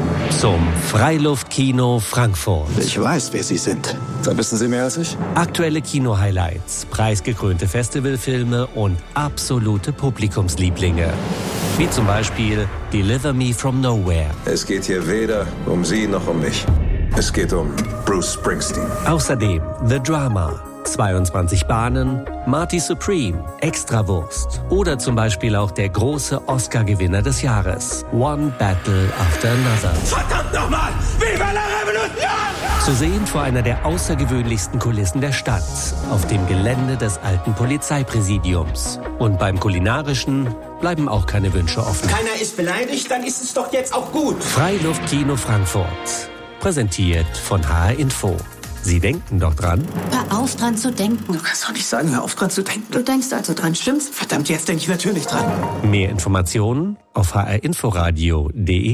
zum Freiluftkino Frankfurt. Ich weiß, wer Sie sind. Da wissen Sie mehr als ich. Aktuelle Kino-Highlights, preisgekrönte Festivalfilme und absolute Publikumslieblinge. Wie zum Beispiel Deliver Me From Nowhere. Es geht hier weder um Sie noch um mich. Es geht um Bruce Springsteen. Außerdem The Drama, zweiundzwanzig Bahnen, Marty Supreme, Extrawurst oder zum Beispiel auch der große Oscar-Gewinner des Jahres, One Battle After Another. Verdammt nochmal! Viva la Revolution! Zu sehen vor einer der außergewöhnlichsten Kulissen der Stadt, auf dem Gelände des alten Polizeipräsidiums. Und beim Kulinarischen bleiben auch keine Wünsche offen. Keiner ist beleidigt, dann ist es doch jetzt auch gut. Freiluftkino Frankfurt. Präsentiert von H R Info. Sie denken doch dran? Hör auf dran zu denken. Du kannst doch nicht sagen, hör auf dran zu denken. Du denkst also dran, stimmt's? Verdammt, jetzt denke ich natürlich dran. Mehr Informationen auf h r inforadio punkt de.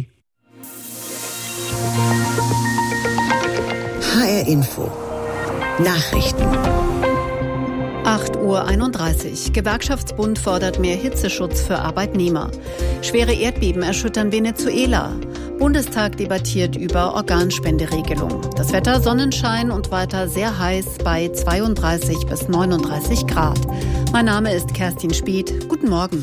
H R Info. Nachrichten. acht Uhr einunddreißig. Gewerkschaftsbund fordert mehr Hitzeschutz für Arbeitnehmer. Schwere Erdbeben erschüttern Venezuela. Bundestag debattiert über Organspenderegelung. Das Wetter Sonnenschein und weiter sehr heiß bei zweiunddreißig bis neununddreißig Grad. Mein Name ist Kerstin Speth. Guten Morgen.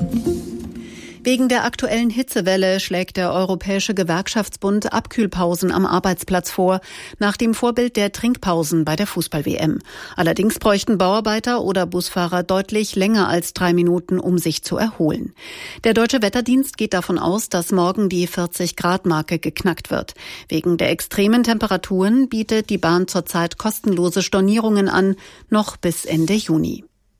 Wegen der aktuellen Hitzewelle schlägt der Europäische Gewerkschaftsbund Abkühlpausen am Arbeitsplatz vor, nach dem Vorbild der Trinkpausen bei der Fußball-W M. Allerdings bräuchten Bauarbeiter oder Busfahrer deutlich länger als drei Minuten, um sich zu erholen. Der Deutsche Wetterdienst geht davon aus, dass morgen die vierzig-Grad-Marke geknackt wird. Wegen der extremen Temperaturen bietet die Bahn zurzeit kostenlose Stornierungen an, noch bis Ende Juni.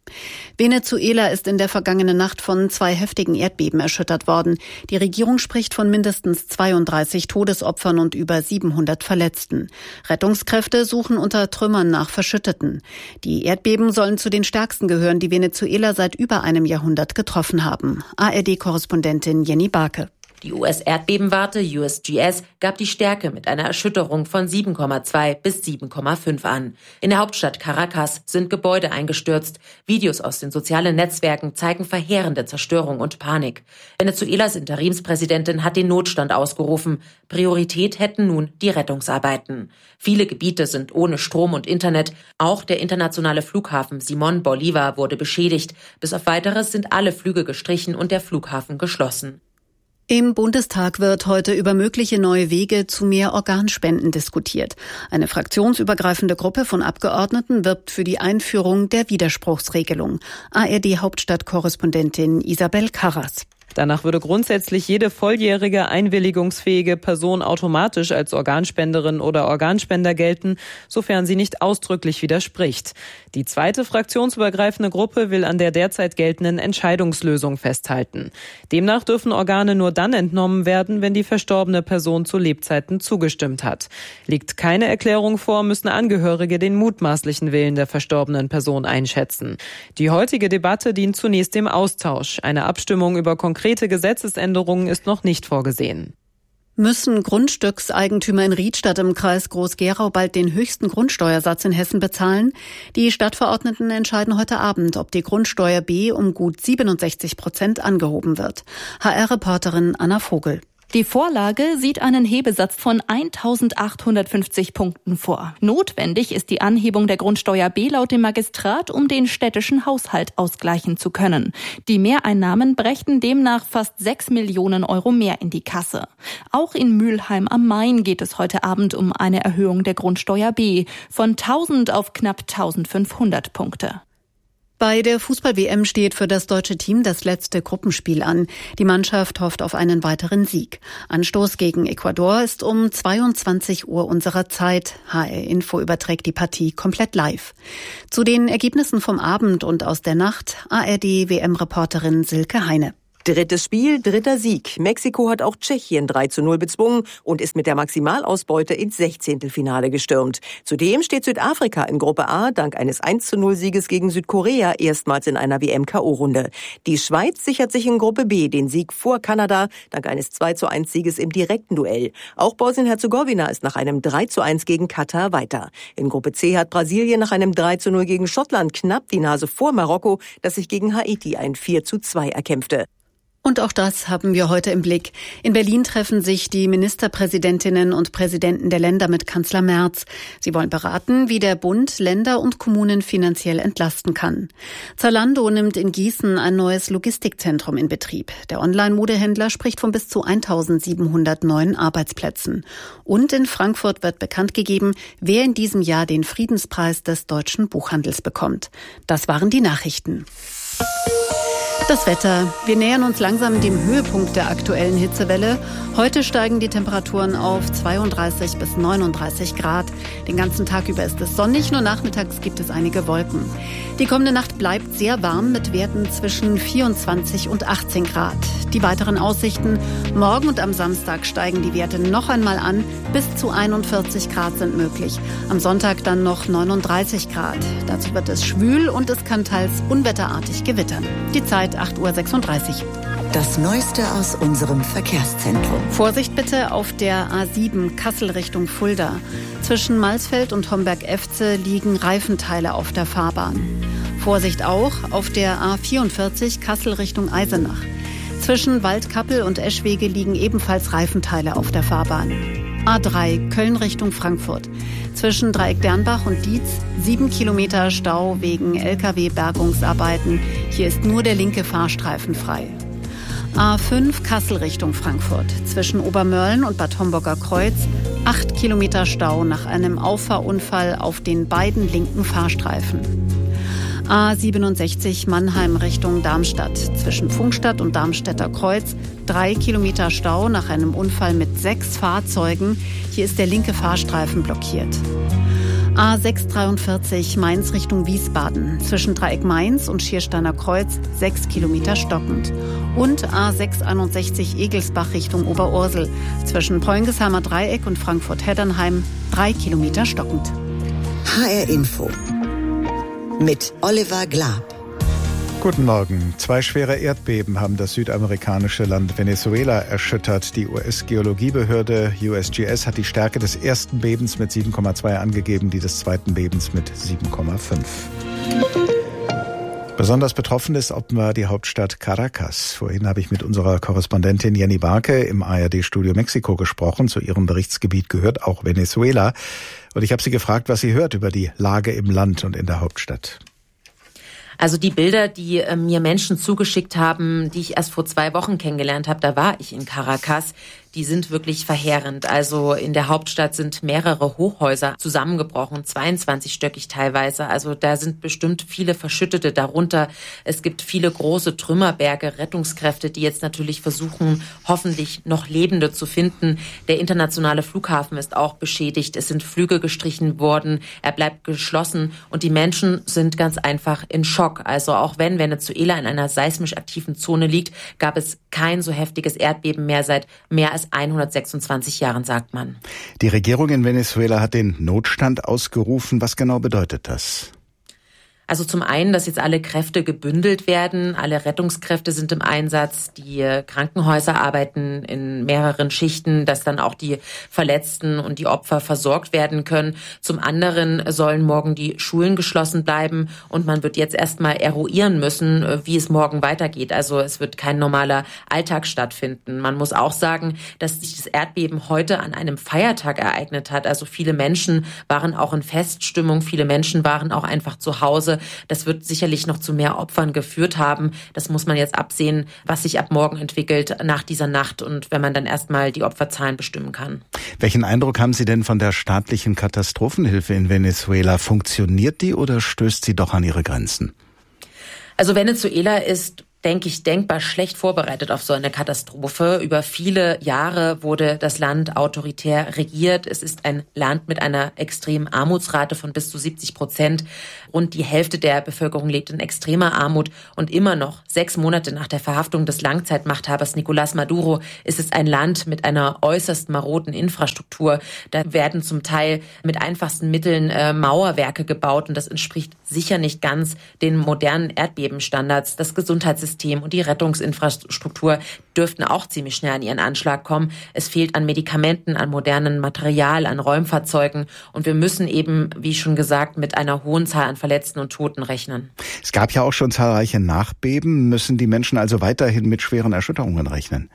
Venezuela ist in der vergangenen Nacht von zwei heftigen Erdbeben erschüttert worden. Die Regierung spricht von mindestens zweiunddreißig Todesopfern und über siebenhundert Verletzten. Rettungskräfte suchen unter Trümmern nach Verschütteten. Die Erdbeben sollen zu den stärksten gehören, die Venezuela seit über einem Jahrhundert getroffen haben. A R D-Korrespondentin Jenny Barke. Die U S-Erdbebenwarte U S G S gab die Stärke mit einer Erschütterung von sieben Komma zwei bis sieben Komma fünf an. In der Hauptstadt Caracas sind Gebäude eingestürzt. Videos aus den sozialen Netzwerken zeigen verheerende Zerstörung und Panik. Venezuelas Interimspräsidentin hat den Notstand ausgerufen. Priorität hätten nun die Rettungsarbeiten. Viele Gebiete sind ohne Strom und Internet. Auch der internationale Flughafen Simón Bolívar wurde beschädigt. Bis auf Weiteres sind alle Flüge gestrichen und der Flughafen geschlossen. Im Bundestag wird heute über mögliche neue Wege zu mehr Organspenden diskutiert. Eine fraktionsübergreifende Gruppe von Abgeordneten wirbt für die Einführung der Widerspruchsregelung. A R D-Hauptstadtkorrespondentin Isabel Karras. Danach würde grundsätzlich jede volljährige, einwilligungsfähige Person automatisch als Organspenderin oder Organspender gelten, sofern sie nicht ausdrücklich widerspricht. Die zweite fraktionsübergreifende Gruppe will an der derzeit geltenden Entscheidungslösung festhalten. Demnach dürfen Organe nur dann entnommen werden, wenn die verstorbene Person zu Lebzeiten zugestimmt hat. Liegt keine Erklärung vor, müssen Angehörige den mutmaßlichen Willen der verstorbenen Person einschätzen. Die heutige Debatte dient zunächst dem Austausch. Eine Abstimmung über konkrete Konkrete Gesetzesänderungen ist noch nicht vorgesehen. Müssen Grundstückseigentümer in Riedstadt im Kreis Groß-Gerau bald den höchsten Grundsteuersatz in Hessen bezahlen? Die Stadtverordneten entscheiden heute Abend, ob die Grundsteuer B um gut siebenundsechzig Prozent angehoben wird. H R-Reporterin Anna Vogel. Die Vorlage sieht einen Hebesatz von eintausendachthundertfünfzig Punkten vor. Notwendig ist die Anhebung der Grundsteuer B laut dem Magistrat, um den städtischen Haushalt ausgleichen zu können. Die Mehreinnahmen brächten demnach fast sechs Millionen Euro mehr in die Kasse. Auch in Mülheim am Main geht es heute Abend um eine Erhöhung der Grundsteuer B von tausend auf knapp eintausendfünfhundert Punkte. Bei der Fußball-W M steht für das deutsche Team das letzte Gruppenspiel an. Die Mannschaft hofft auf einen weiteren Sieg. Anstoß gegen Ecuador ist um zweiundzwanzig Uhr unserer Zeit. H R Info überträgt die Partie komplett live. Zu den Ergebnissen vom Abend und aus der Nacht A R D-W M-Reporterin Silke Heine. Drittes Spiel, dritter Sieg. Mexiko hat auch Tschechien drei zu null bezwungen und ist mit der Maximalausbeute ins Sechzehntelfinale gestürmt. Zudem steht Südafrika in Gruppe A dank eines eins zu null Sieges gegen Südkorea erstmals in einer W M-K O-Runde. Die Schweiz sichert sich in Gruppe B den Sieg vor Kanada dank eines zwei zu eins Sieges im direkten Duell. Auch Bosnien-Herzegowina ist nach einem drei zu eins gegen Katar weiter. In Gruppe C hat Brasilien nach einem drei zu null gegen Schottland knapp die Nase vor Marokko, das sich gegen Haiti ein vier zu zwei erkämpfte. Und auch das haben wir heute im Blick. In Berlin treffen sich die Ministerpräsidentinnen und Präsidenten der Länder mit Kanzler Merz. Sie wollen beraten, wie der Bund Länder und Kommunen finanziell entlasten kann. Zalando nimmt in Gießen ein neues Logistikzentrum in Betrieb. Der Online-Modehändler spricht von bis zu eintausendsiebenhundert neuen Arbeitsplätzen. Und in Frankfurt wird bekannt gegeben, wer in diesem Jahr den Friedenspreis des deutschen Buchhandels bekommt. Das waren die Nachrichten. Das Wetter. Wir nähern uns langsam dem Höhepunkt der aktuellen Hitzewelle. Heute steigen die Temperaturen auf zweiunddreißig bis neununddreißig Grad. Den ganzen Tag über ist es sonnig, nur nachmittags gibt es einige Wolken. Die kommende Nacht bleibt sehr warm mit Werten zwischen vierundzwanzig und achtzehn Grad. Die weiteren Aussichten: Morgen und am Samstag steigen die Werte noch einmal an. Bis zu einundvierzig Grad sind möglich. Am Sonntag dann noch neununddreißig Grad. Dazu wird es schwül und es kann teils unwetterartig gewittern. Die Zeit acht Uhr sechsunddreißig. Das Neueste aus unserem Verkehrszentrum. Vorsicht bitte auf der A sieben Kassel Richtung Fulda. Zwischen Malsfeld und Homberg-Efze liegen Reifenteile auf der Fahrbahn. Vorsicht auch auf der A vierundvierzig Kassel Richtung Eisenach. Zwischen Waldkappel und Eschwege liegen ebenfalls Reifenteile auf der Fahrbahn. A drei Köln Richtung Frankfurt. Zwischen Dreieck Dernbach und Dietz sieben Kilometer Stau wegen L K W-Bergungsarbeiten. Hier ist nur der linke Fahrstreifen frei. A fünf Kassel Richtung Frankfurt. Zwischen Obermörlen und Bad Homburger Kreuz acht Kilometer Stau nach einem Auffahrunfall auf den beiden linken Fahrstreifen. A siebenundsechzig Mannheim Richtung Darmstadt. Zwischen Pfungstadt und Darmstädter Kreuz drei Kilometer Stau nach einem Unfall mit sechs Fahrzeugen. Hier ist der linke Fahrstreifen blockiert. A sechshundertdreiundvierzig Mainz Richtung Wiesbaden. Zwischen Dreieck Mainz und Schiersteiner Kreuz sechs Kilometer stockend. Und A sechshunderteinundsechzig Egelsbach Richtung Oberursel. Zwischen Poingesheimer Dreieck und Frankfurt-Heddernheim drei Kilometer stockend. H R Info mit Oliver Glab. Guten Morgen. Zwei schwere Erdbeben haben das südamerikanische Land Venezuela erschüttert. Die U S-Geologiebehörde U S G S hat die Stärke des ersten Bebens mit sieben Komma zwei angegeben, die des zweiten Bebens mit sieben Komma fünf. Besonders betroffen ist offenbar die Hauptstadt Caracas. Vorhin habe ich mit unserer Korrespondentin Jenny Barke im A R D-Studio Mexiko gesprochen. Zu ihrem Berichtsgebiet gehört auch Venezuela. Und ich habe sie gefragt, was sie hört über die Lage im Land und in der Hauptstadt. Also die Bilder, die äh, mir Menschen zugeschickt haben, die ich erst vor zwei Wochen kennengelernt habe, da war ich in Caracas, die sind wirklich verheerend. Also in der Hauptstadt sind mehrere Hochhäuser zusammengebrochen, zweiundzwanzigstöckig teilweise. Also da sind bestimmt viele Verschüttete darunter. Es gibt viele große Trümmerberge, Rettungskräfte, die jetzt natürlich versuchen, hoffentlich noch Lebende zu finden. Der internationale Flughafen ist auch beschädigt. Es sind Flüge gestrichen worden. Er bleibt geschlossen und die Menschen sind ganz einfach in Schock. Also auch wenn Venezuela in einer seismisch aktiven Zone liegt, gab es kein so heftiges Erdbeben mehr seit mehr als hundertsechsundzwanzig Jahren, sagt man. Die Regierung in Venezuela hat den Notstand ausgerufen. Was genau bedeutet das? Also zum einen, dass jetzt alle Kräfte gebündelt werden, alle Rettungskräfte sind im Einsatz, die Krankenhäuser arbeiten in mehreren Schichten, dass dann auch die Verletzten und die Opfer versorgt werden können. Zum anderen sollen morgen die Schulen geschlossen bleiben und man wird jetzt erstmal eruieren müssen, wie es morgen weitergeht. Also es wird kein normaler Alltag stattfinden. Man muss auch sagen, dass sich das Erdbeben heute an einem Feiertag ereignet hat. Also viele Menschen waren auch in Feststimmung, viele Menschen waren auch einfach zu Hause. Das wird sicherlich noch zu mehr Opfern geführt haben. Das muss man jetzt absehen, was sich ab morgen entwickelt nach dieser Nacht und wenn man dann erstmal die Opferzahlen bestimmen kann. Welchen Eindruck haben Sie denn von der staatlichen Katastrophenhilfe in Venezuela? Funktioniert die oder stößt sie doch an ihre Grenzen? Also Venezuela ist, denke ich, denkbar schlecht vorbereitet auf so eine Katastrophe. Über viele Jahre wurde das Land autoritär regiert. Es ist ein Land mit einer extremen Armutsrate von bis zu siebzig Prozent. Rund die Hälfte der Bevölkerung lebt in extremer Armut. Und immer noch, sechs Monate nach der Verhaftung des Langzeitmachthabers Nicolás Maduro, ist es ein Land mit einer äußerst maroden Infrastruktur. Da werden zum Teil mit einfachsten Mitteln äh, Mauerwerke gebaut. Und das entspricht sicher nicht ganz den modernen Erdbebenstandards. Das Gesundheitssystem und die Rettungsinfrastruktur dürften auch ziemlich schnell an ihren Anschlag kommen. Es fehlt an Medikamenten, an modernem Material, an Räumfahrzeugen. Und wir müssen eben, wie schon gesagt, mit einer hohen Zahl an Verletzten und Toten rechnen. Es gab ja auch schon zahlreiche Nachbeben. Müssen die Menschen also weiterhin mit schweren Erschütterungen rechnen?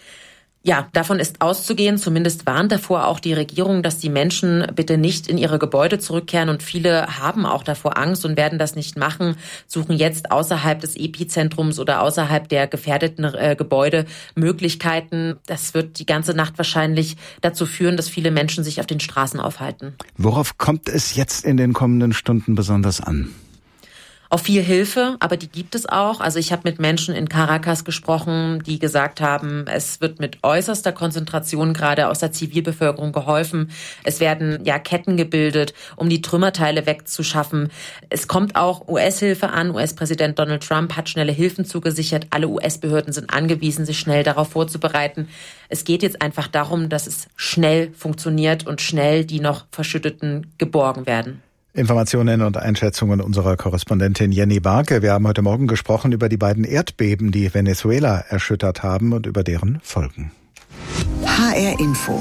Ja, davon ist auszugehen. Zumindest warnt davor auch die Regierung, dass die Menschen bitte nicht in ihre Gebäude zurückkehren. Und viele haben auch davor Angst und werden das nicht machen, suchen jetzt außerhalb des Epizentrums oder außerhalb der gefährdeten äh, Gebäude Möglichkeiten. Das wird die ganze Nacht wahrscheinlich dazu führen, dass viele Menschen sich auf den Straßen aufhalten. Worauf kommt es jetzt in den kommenden Stunden besonders an? Auf viel Hilfe, aber die gibt es auch. Also ich habe mit Menschen in Caracas gesprochen, die gesagt haben, es wird mit äußerster Konzentration gerade aus der Zivilbevölkerung geholfen. Es werden ja Ketten gebildet, um die Trümmerteile wegzuschaffen. Es kommt auch U S-Hilfe an. U S-Präsident Donald Trump hat schnelle Hilfen zugesichert. Alle U S-Behörden sind angewiesen, sich schnell darauf vorzubereiten. Es geht jetzt einfach darum, dass es schnell funktioniert und schnell die noch Verschütteten geborgen werden. Informationen und Einschätzungen unserer Korrespondentin Jenny Barke. Wir haben heute Morgen gesprochen über die beiden Erdbeben, die Venezuela erschüttert haben und über deren Folgen. H R Info.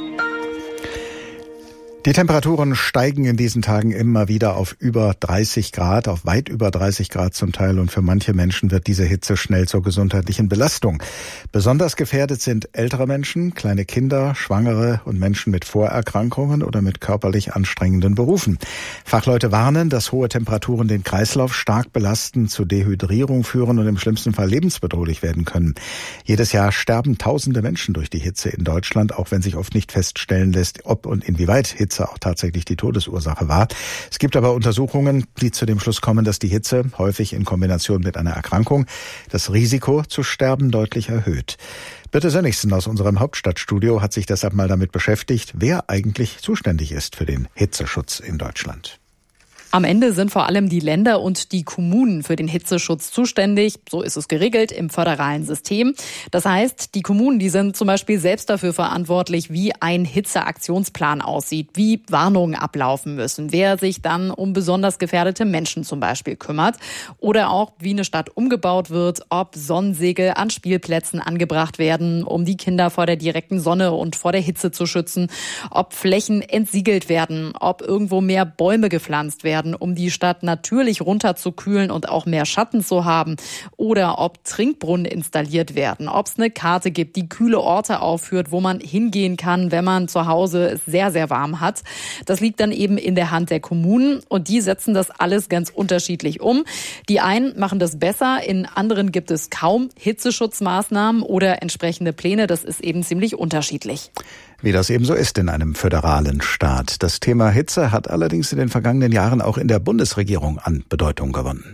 Die Temperaturen steigen in diesen Tagen immer wieder auf über dreißig Grad, auf weit über dreißig Grad zum Teil. Und für manche Menschen wird diese Hitze schnell zur gesundheitlichen Belastung. Besonders gefährdet sind ältere Menschen, kleine Kinder, Schwangere und Menschen mit Vorerkrankungen oder mit körperlich anstrengenden Berufen. Fachleute warnen, dass hohe Temperaturen den Kreislauf stark belasten, zu Dehydrierung führen und im schlimmsten Fall lebensbedrohlich werden können. Jedes Jahr sterben tausende Menschen durch die Hitze in Deutschland, auch wenn sich oft nicht feststellen lässt, ob und inwieweit Hitze auch tatsächlich die Todesursache war. Es gibt aber Untersuchungen, die zu dem Schluss kommen, dass die Hitze häufig in Kombination mit einer Erkrankung das Risiko zu sterben deutlich erhöht. Birte Sönnigsen aus unserem Hauptstadtstudio hat sich deshalb mal damit beschäftigt, wer eigentlich zuständig ist für den Hitzeschutz in Deutschland. Am Ende sind vor allem die Länder und die Kommunen für den Hitzeschutz zuständig. So ist es geregelt im föderalen System. Das heißt, die Kommunen, die sind zum Beispiel selbst dafür verantwortlich, wie ein Hitzeaktionsplan aussieht, wie Warnungen ablaufen müssen, wer sich dann um besonders gefährdete Menschen zum Beispiel kümmert oder auch, wie eine Stadt umgebaut wird, ob Sonnensegel an Spielplätzen angebracht werden, um die Kinder vor der direkten Sonne und vor der Hitze zu schützen, ob Flächen entsiegelt werden, ob irgendwo mehr Bäume gepflanzt werden, um die Stadt natürlich runterzukühlen und auch mehr Schatten zu haben, oder ob Trinkbrunnen installiert werden, ob es eine Karte gibt, die kühle Orte aufführt, wo man hingehen kann, wenn man zu Hause es sehr, sehr warm hat. Das liegt dann eben in der Hand der Kommunen und die setzen das alles ganz unterschiedlich um. Die einen machen das besser, in anderen gibt es kaum Hitzeschutzmaßnahmen oder entsprechende Pläne. Das ist eben ziemlich unterschiedlich. Wie das eben so ist in einem föderalen Staat. Das Thema Hitze hat allerdings in den vergangenen Jahren auch in der Bundesregierung an Bedeutung gewonnen.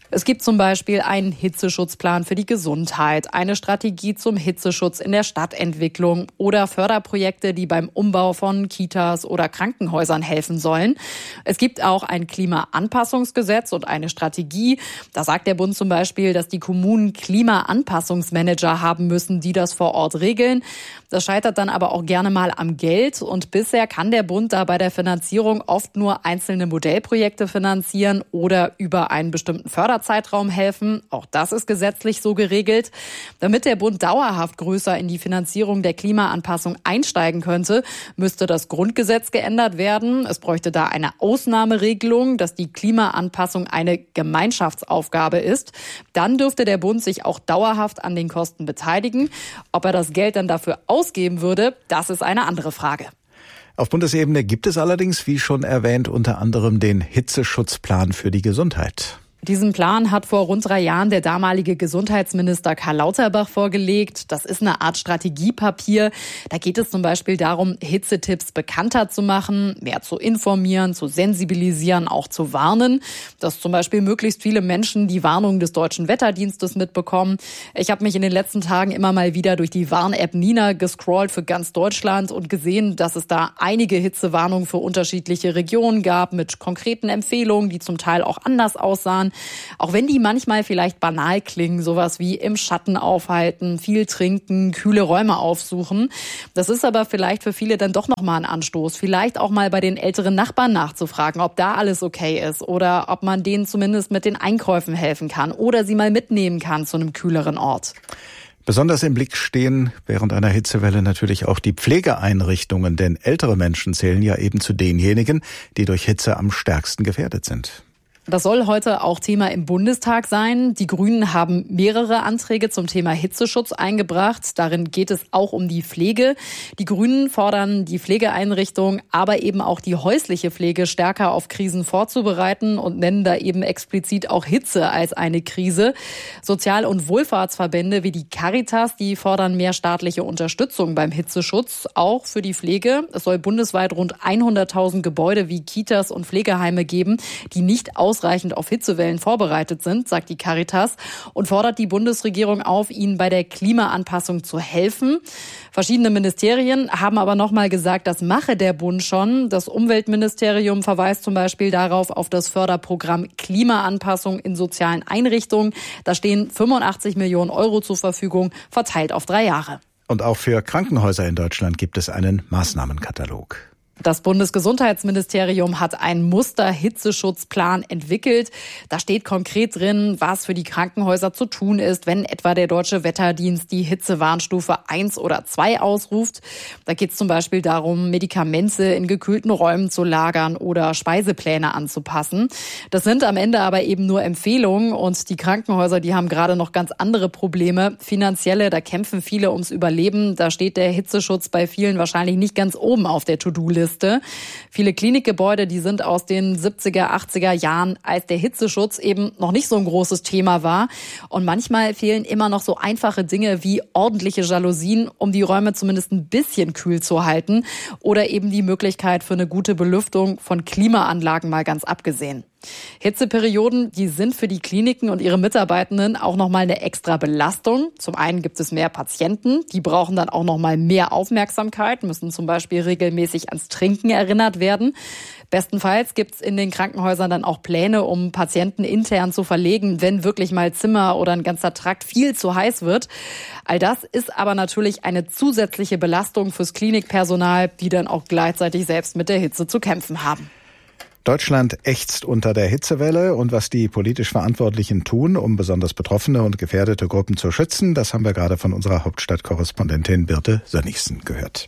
Es gibt zum Beispiel einen Hitzeschutzplan für die Gesundheit, eine Strategie zum Hitzeschutz in der Stadtentwicklung oder Förderprojekte, die beim Umbau von Kitas oder Krankenhäusern helfen sollen. Es gibt auch ein Klimaanpassungsgesetz und eine Strategie. Da sagt der Bund zum Beispiel, dass die Kommunen Klimaanpassungsmanager haben müssen, die das vor Ort regeln. Das scheitert dann aber auch gerne mal am Geld. Und bisher kann der Bund da bei der Finanzierung oft nur einzelne Modellprojekte finanzieren oder über einen bestimmten Förderzeitraum helfen. Auch das ist gesetzlich so geregelt. Damit der Bund dauerhaft größer in die Finanzierung der Klimaanpassung einsteigen könnte, müsste das Grundgesetz geändert werden. Es bräuchte da eine Ausnahmeregelung, dass die Klimaanpassung eine Gemeinschaftsaufgabe ist. Dann dürfte der Bund sich auch dauerhaft an den Kosten beteiligen. Ob er das Geld dann dafür ausgeben würde, das ist eine andere Frage. Auf Bundesebene gibt es allerdings, wie schon erwähnt, unter anderem den Hitzeschutzplan für die Gesundheit. Diesen Plan hat vor rund drei Jahren der damalige Gesundheitsminister Karl Lauterbach vorgelegt. Das ist eine Art Strategiepapier. Da geht es zum Beispiel darum, Hitzetipps bekannter zu machen, mehr zu informieren, zu sensibilisieren, auch zu warnen. Dass zum Beispiel möglichst viele Menschen die Warnung des Deutschen Wetterdienstes mitbekommen. Ich habe mich in den letzten Tagen immer mal wieder durch die Warn-App Nina gescrollt für ganz Deutschland und gesehen, dass es da einige Hitzewarnungen für unterschiedliche Regionen gab mit konkreten Empfehlungen, die zum Teil auch anders aussahen. Auch wenn die manchmal vielleicht banal klingen, sowas wie im Schatten aufhalten, viel trinken, kühle Räume aufsuchen. Das ist aber vielleicht für viele dann doch nochmal ein Anstoß. Vielleicht auch mal bei den älteren Nachbarn nachzufragen, ob da alles okay ist oder ob man denen zumindest mit den Einkäufen helfen kann oder sie mal mitnehmen kann zu einem kühleren Ort. Besonders im Blick stehen während einer Hitzewelle natürlich auch die Pflegeeinrichtungen, denn ältere Menschen zählen ja eben zu denjenigen, die durch Hitze am stärksten gefährdet sind. Das soll heute auch Thema im Bundestag sein. Die Grünen haben mehrere Anträge zum Thema Hitzeschutz eingebracht. Darin geht es auch um die Pflege. Die Grünen fordern die Pflegeeinrichtung, aber eben auch die häusliche Pflege stärker auf Krisen vorzubereiten und nennen da eben explizit auch Hitze als eine Krise. Sozial- und Wohlfahrtsverbände wie die Caritas, die fordern mehr staatliche Unterstützung beim Hitzeschutz, auch für die Pflege. Es soll bundesweit rund hunderttausend Gebäude wie Kitas und Pflegeheime geben, die nicht ausreichend auf Hitzewellen vorbereitet sind, sagt die Caritas, und fordert die Bundesregierung auf, ihnen bei der Klimaanpassung zu helfen. Verschiedene Ministerien haben aber nochmal gesagt, das mache der Bund schon. Das Umweltministerium verweist zum Beispiel darauf auf das Förderprogramm Klimaanpassung in sozialen Einrichtungen. Da stehen fünfundachtzig Millionen Euro zur Verfügung, verteilt auf drei Jahre. Und auch für Krankenhäuser in Deutschland gibt es einen Maßnahmenkatalog. Das Bundesgesundheitsministerium hat einen Muster-Hitzeschutzplan entwickelt. Da steht konkret drin, was für die Krankenhäuser zu tun ist, wenn etwa der Deutsche Wetterdienst die Hitzewarnstufe eins oder zwei ausruft. Da geht es zum Beispiel darum, Medikamente in gekühlten Räumen zu lagern oder Speisepläne anzupassen. Das sind am Ende aber eben nur Empfehlungen und die Krankenhäuser, die haben gerade noch ganz andere Probleme. Finanzielle, da kämpfen viele ums Überleben. Da steht der Hitzeschutz bei vielen wahrscheinlich nicht ganz oben auf der To-Do-Liste. Viele Klinikgebäude, die sind aus den siebziger, achtziger Jahren, als der Hitzeschutz eben noch nicht so ein großes Thema war. Und manchmal fehlen immer noch so einfache Dinge wie ordentliche Jalousien, um die Räume zumindest ein bisschen kühl zu halten. Oder eben die Möglichkeit für eine gute Belüftung, von Klimaanlagen mal ganz abgesehen. Hitzeperioden, die sind für die Kliniken und ihre Mitarbeitenden auch nochmal eine extra Belastung. Zum einen gibt es mehr Patienten, die brauchen dann auch nochmal mehr Aufmerksamkeit, müssen zum Beispiel regelmäßig ans Trinken erinnert werden. Bestenfalls gibt es in den Krankenhäusern dann auch Pläne, um Patienten intern zu verlegen, wenn wirklich mal Zimmer oder ein ganzer Trakt viel zu heiß wird. All das ist aber natürlich eine zusätzliche Belastung fürs Klinikpersonal, die dann auch gleichzeitig selbst mit der Hitze zu kämpfen haben. Deutschland ächzt unter der Hitzewelle und was die politisch Verantwortlichen tun, um besonders betroffene und gefährdete Gruppen zu schützen, das haben wir gerade von unserer Hauptstadtkorrespondentin Birte Sönnigsen gehört.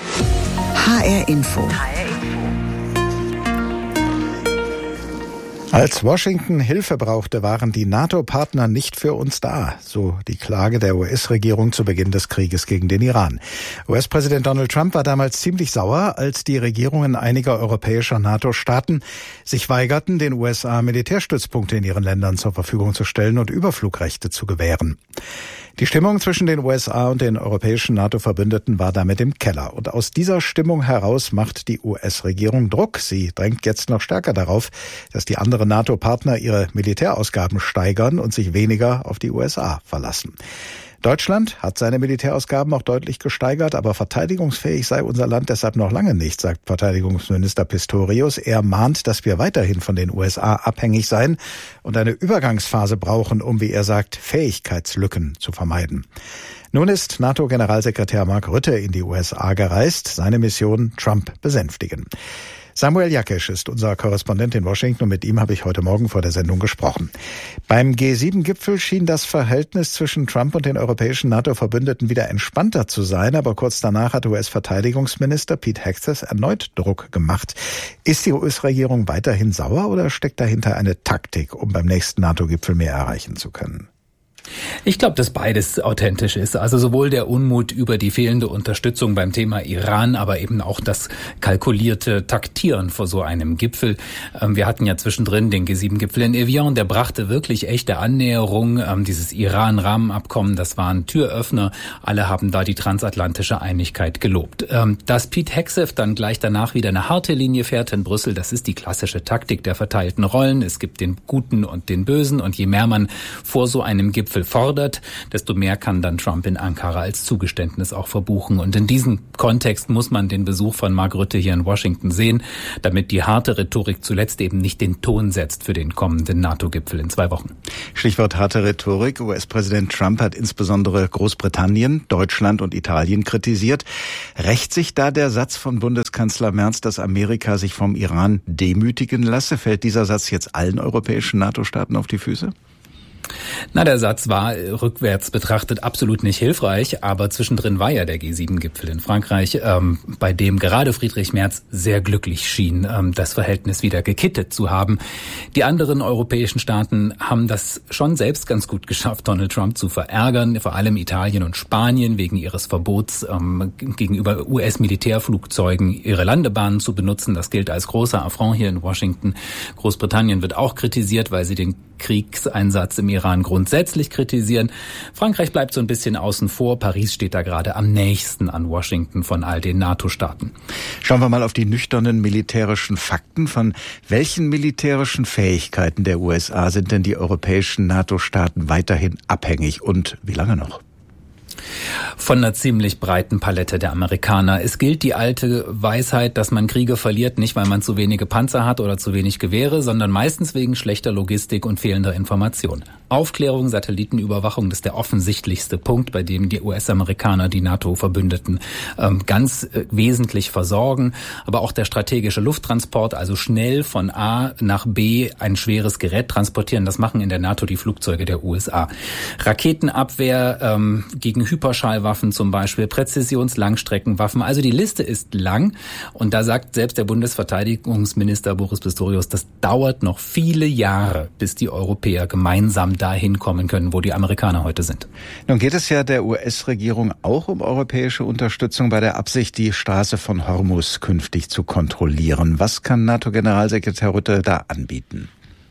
H R Info. Als Washington Hilfe brauchte, waren die NATO-Partner nicht für uns da, so die Klage der U S-Regierung zu Beginn des Krieges gegen den Iran. U S-Präsident Donald Trump war damals ziemlich sauer, als die Regierungen einiger europäischer NATO-Staaten sich weigerten, den U S A Militärstützpunkte in ihren Ländern zur Verfügung zu stellen und Überflugrechte zu gewähren. Die Stimmung zwischen den U S A und den europäischen NATO-Verbündeten war damit im Keller. Und aus dieser Stimmung heraus macht die U S-Regierung Druck. Sie drängt jetzt noch stärker darauf, dass die anderen NATO-Partner ihre Militärausgaben steigern und sich weniger auf die U S A verlassen. Deutschland hat seine Militärausgaben auch deutlich gesteigert, aber verteidigungsfähig sei unser Land deshalb noch lange nicht, sagt Verteidigungsminister Pistorius. Er mahnt, dass wir weiterhin von den U S A abhängig seien und eine Übergangsphase brauchen, um, wie er sagt, Fähigkeitslücken zu vermeiden. Nun ist NATO-Generalsekretär Mark Rutte in die U S A gereist, seine Mission Trump besänftigen. Samuel Jakesch ist unser Korrespondent in Washington und mit ihm habe ich heute Morgen vor der Sendung gesprochen. Beim G sieben Gipfel schien das Verhältnis zwischen Trump und den europäischen NATO-Verbündeten wieder entspannter zu sein, aber kurz danach hat U S-Verteidigungsminister Pete Hegseth erneut Druck gemacht. Ist die U S-Regierung weiterhin sauer oder steckt dahinter eine Taktik, um beim nächsten NATO-Gipfel mehr erreichen zu können? Ich glaube, dass beides authentisch ist. Also sowohl der Unmut über die fehlende Unterstützung beim Thema Iran, aber eben auch das kalkulierte Taktieren vor so einem Gipfel. Wir hatten ja zwischendrin den G sieben Gipfel in Evian, der brachte wirklich echte Annäherung. Dieses Iran-Rahmenabkommen, das war ein Türöffner. Alle haben da die transatlantische Einigkeit gelobt. Dass Pete Hegseth dann gleich danach wieder eine harte Linie fährt in Brüssel, das ist die klassische Taktik der verteilten Rollen. Es gibt den Guten und den Bösen und je mehr man vor so einem Gipfel fordert, desto mehr kann dann Trump in Ankara als Zugeständnis auch verbuchen. Und in diesem Kontext muss man den Besuch von Mark Rutte hier in Washington sehen, damit die harte Rhetorik zuletzt eben nicht den Ton setzt für den kommenden NATO-Gipfel in zwei Wochen. Stichwort harte Rhetorik. U S-Präsident Trump hat insbesondere Großbritannien, Deutschland und Italien kritisiert. Rächt sich da der Satz von Bundeskanzler Merz, dass Amerika sich vom Iran demütigen lasse? Fällt dieser Satz jetzt allen europäischen NATO-Staaten auf die Füße? Na, der Satz war rückwärts betrachtet absolut nicht hilfreich, aber zwischendrin war ja der G sieben Gipfel in Frankreich, ähm, bei dem gerade Friedrich Merz sehr glücklich schien, ähm, das Verhältnis wieder gekittet zu haben. Die anderen europäischen Staaten haben das schon selbst ganz gut geschafft, Donald Trump zu verärgern, vor allem Italien und Spanien wegen ihres Verbots ähm, gegenüber U S-Militärflugzeugen ihre Landebahnen zu benutzen. Das gilt als großer Affront hier in Washington. Großbritannien wird auch kritisiert, weil sie den Kriegseinsatz im Iran grundsätzlich kritisieren. Frankreich bleibt so ein bisschen außen vor. Paris steht da gerade am nächsten an Washington von all den NATO-Staaten. Schauen wir mal auf die nüchternen militärischen Fakten. Von welchen militärischen Fähigkeiten der U S A sind denn die europäischen NATO-Staaten weiterhin abhängig und wie lange noch? Von einer ziemlich breiten Palette der Amerikaner. Es gilt die alte Weisheit, dass man Kriege verliert, nicht weil man zu wenige Panzer hat oder zu wenig Gewehre, sondern meistens wegen schlechter Logistik und fehlender Information. Aufklärung, Satellitenüberwachung, das ist der offensichtlichste Punkt, bei dem die U S-Amerikaner die NATO-Verbündeten ähm, ganz äh, wesentlich versorgen. Aber auch der strategische Lufttransport, also schnell von A nach B ein schweres Gerät transportieren, das machen in der NATO die Flugzeuge der U S A. Raketenabwehr ähm, gegen Hyperschallwaffen zum Beispiel, Präzisions-Langstreckenwaffen. Also die Liste ist lang und da sagt selbst der Bundesverteidigungsminister Boris Pistorius, das dauert noch viele Jahre, bis die Europäer gemeinsam dahin kommen können, wo die Amerikaner heute sind. Nun geht es ja der U S-Regierung auch um europäische Unterstützung bei der Absicht, die Straße von Hormuz künftig zu kontrollieren. Was kann NATO-Generalsekretär Rutte da anbieten?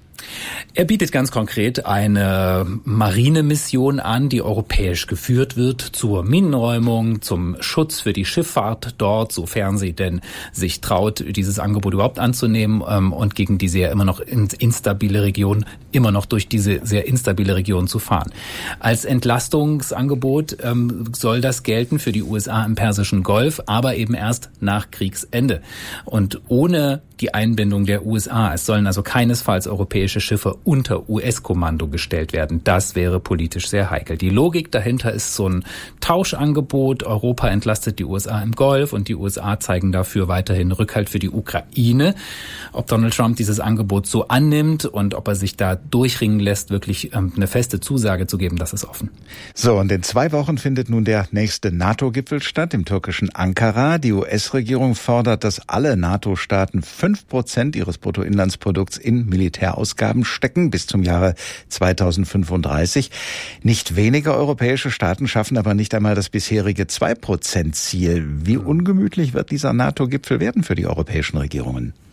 Er bietet ganz konkret eine Marinemission an, die europäisch geführt wird zur Minenräumung, zum Schutz für die Schifffahrt dort, sofern sie denn sich traut, dieses Angebot überhaupt anzunehmen und gegen die sehr immer noch instabile Region, immer noch durch diese sehr instabile Region zu fahren. Als Entlastungsangebot soll das gelten für die U S A im Persischen Golf, aber eben erst nach Kriegsende. Und ohne die Einbindung der U S A. Es sollen also keinesfalls europäische Schiffe unter U S-Kommando gestellt werden. Das wäre politisch sehr heikel. Die Logik dahinter ist so ein Tauschangebot. Europa entlastet die U S A im Golf und die U S A zeigen dafür weiterhin Rückhalt für die Ukraine. Ob Donald Trump dieses Angebot so annimmt und ob er sich da durchringen lässt, wirklich eine feste Zusage zu geben, das ist offen. So, und in zwei Wochen findet nun der nächste NATO-Gipfel statt, im türkischen Ankara. Die U S-Regierung fordert, dass alle NATO-Staaten fünf Prozent ihres Bruttoinlandsprodukts in Militärausgaben stecken bis zum Jahre zweitausendfünfunddreißig. Nicht wenige europäische Staaten schaffen aber nicht einmal das bisherige zwei Prozent Ziel. Wie ungemütlich wird dieser NATO-Gipfel werden für die europäischen Regierungen?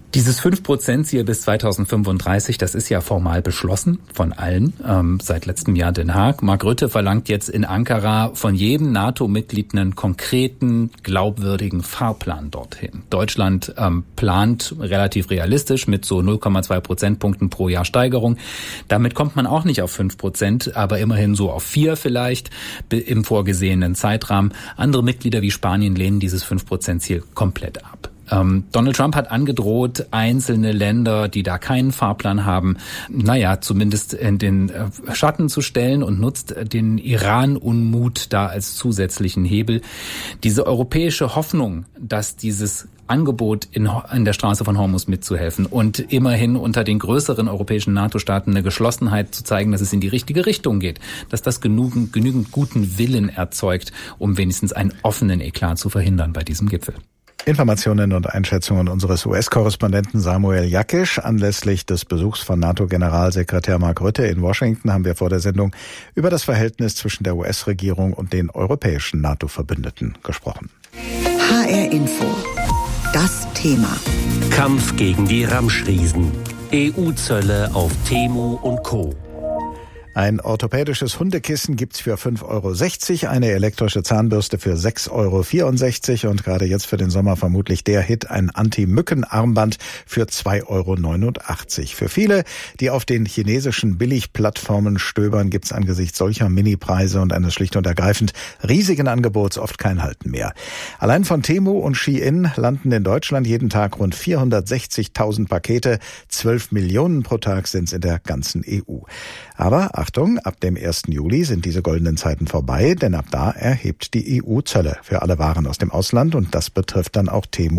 Dieses fünf Prozent Ziel bis zweitausendfünfunddreißig, das ist ja formal beschlossen von allen, ähm, seit letztem Jahr Den Haag. Mark Rutte verlangt jetzt in Ankara von jedem NATO-Mitglied einen konkreten, glaubwürdigen Fahrplan dorthin. Deutschland ähm, plant relativ realistisch mit so null Komma zwei Prozentpunkten pro Jahr Steigerung. Damit kommt man auch nicht auf fünf Prozent, aber immerhin so auf vier vielleicht im vorgesehenen Zeitrahmen. Andere Mitglieder wie Spanien lehnen dieses fünf Prozent Ziel komplett ab. Ähm, Donald Trump hat angedroht, einzelne Länder, die da keinen Fahrplan haben, naja, zumindest in den äh, Schatten zu stellen und nutzt den Iran-Unmut da als zusätzlichen Hebel. Diese europäische Hoffnung, dass dieses Angebot in, in der Straße von Hormuz mitzuhelfen und immerhin unter den größeren europäischen NATO-Staaten eine Geschlossenheit zu zeigen, dass es in die richtige Richtung geht, dass das genügend, genügend guten Willen erzeugt, um wenigstens einen offenen Eklat zu verhindern bei diesem Gipfel. Informationen und Einschätzungen unseres U S-Korrespondenten Samuel Jakisch. Anlässlich des Besuchs von NATO-Generalsekretär Mark Rutte in Washington haben wir vor der Sendung über das Verhältnis zwischen der U S-Regierung und den europäischen NATO-Verbündeten gesprochen. H R Info. Das Thema. Kampf gegen die Ramschriesen. E U-Zölle auf Temu und Co. Ein orthopädisches Hundekissen gibt's für fünf Euro sechzig, eine elektrische Zahnbürste für sechs Euro vierundsechzig und gerade jetzt für den Sommer vermutlich der Hit, ein Anti-Mücken-Armband für zwei Euro neunundachtzig. Für viele, die auf den chinesischen Billigplattformen stöbern, gibt's angesichts solcher Mini-Preise und eines schlicht und ergreifend riesigen Angebots oft kein Halten mehr. Allein von Temu und Shein landen in Deutschland jeden Tag rund vierhundertsechzigtausend Pakete. zwölf Millionen pro Tag sind's in der ganzen E U. Aber Achtung, ab dem ersten Juli sind diese goldenen Zeiten vorbei, denn ab da erhebt die E U Zölle für alle Waren aus dem Ausland und das betrifft dann auch Temu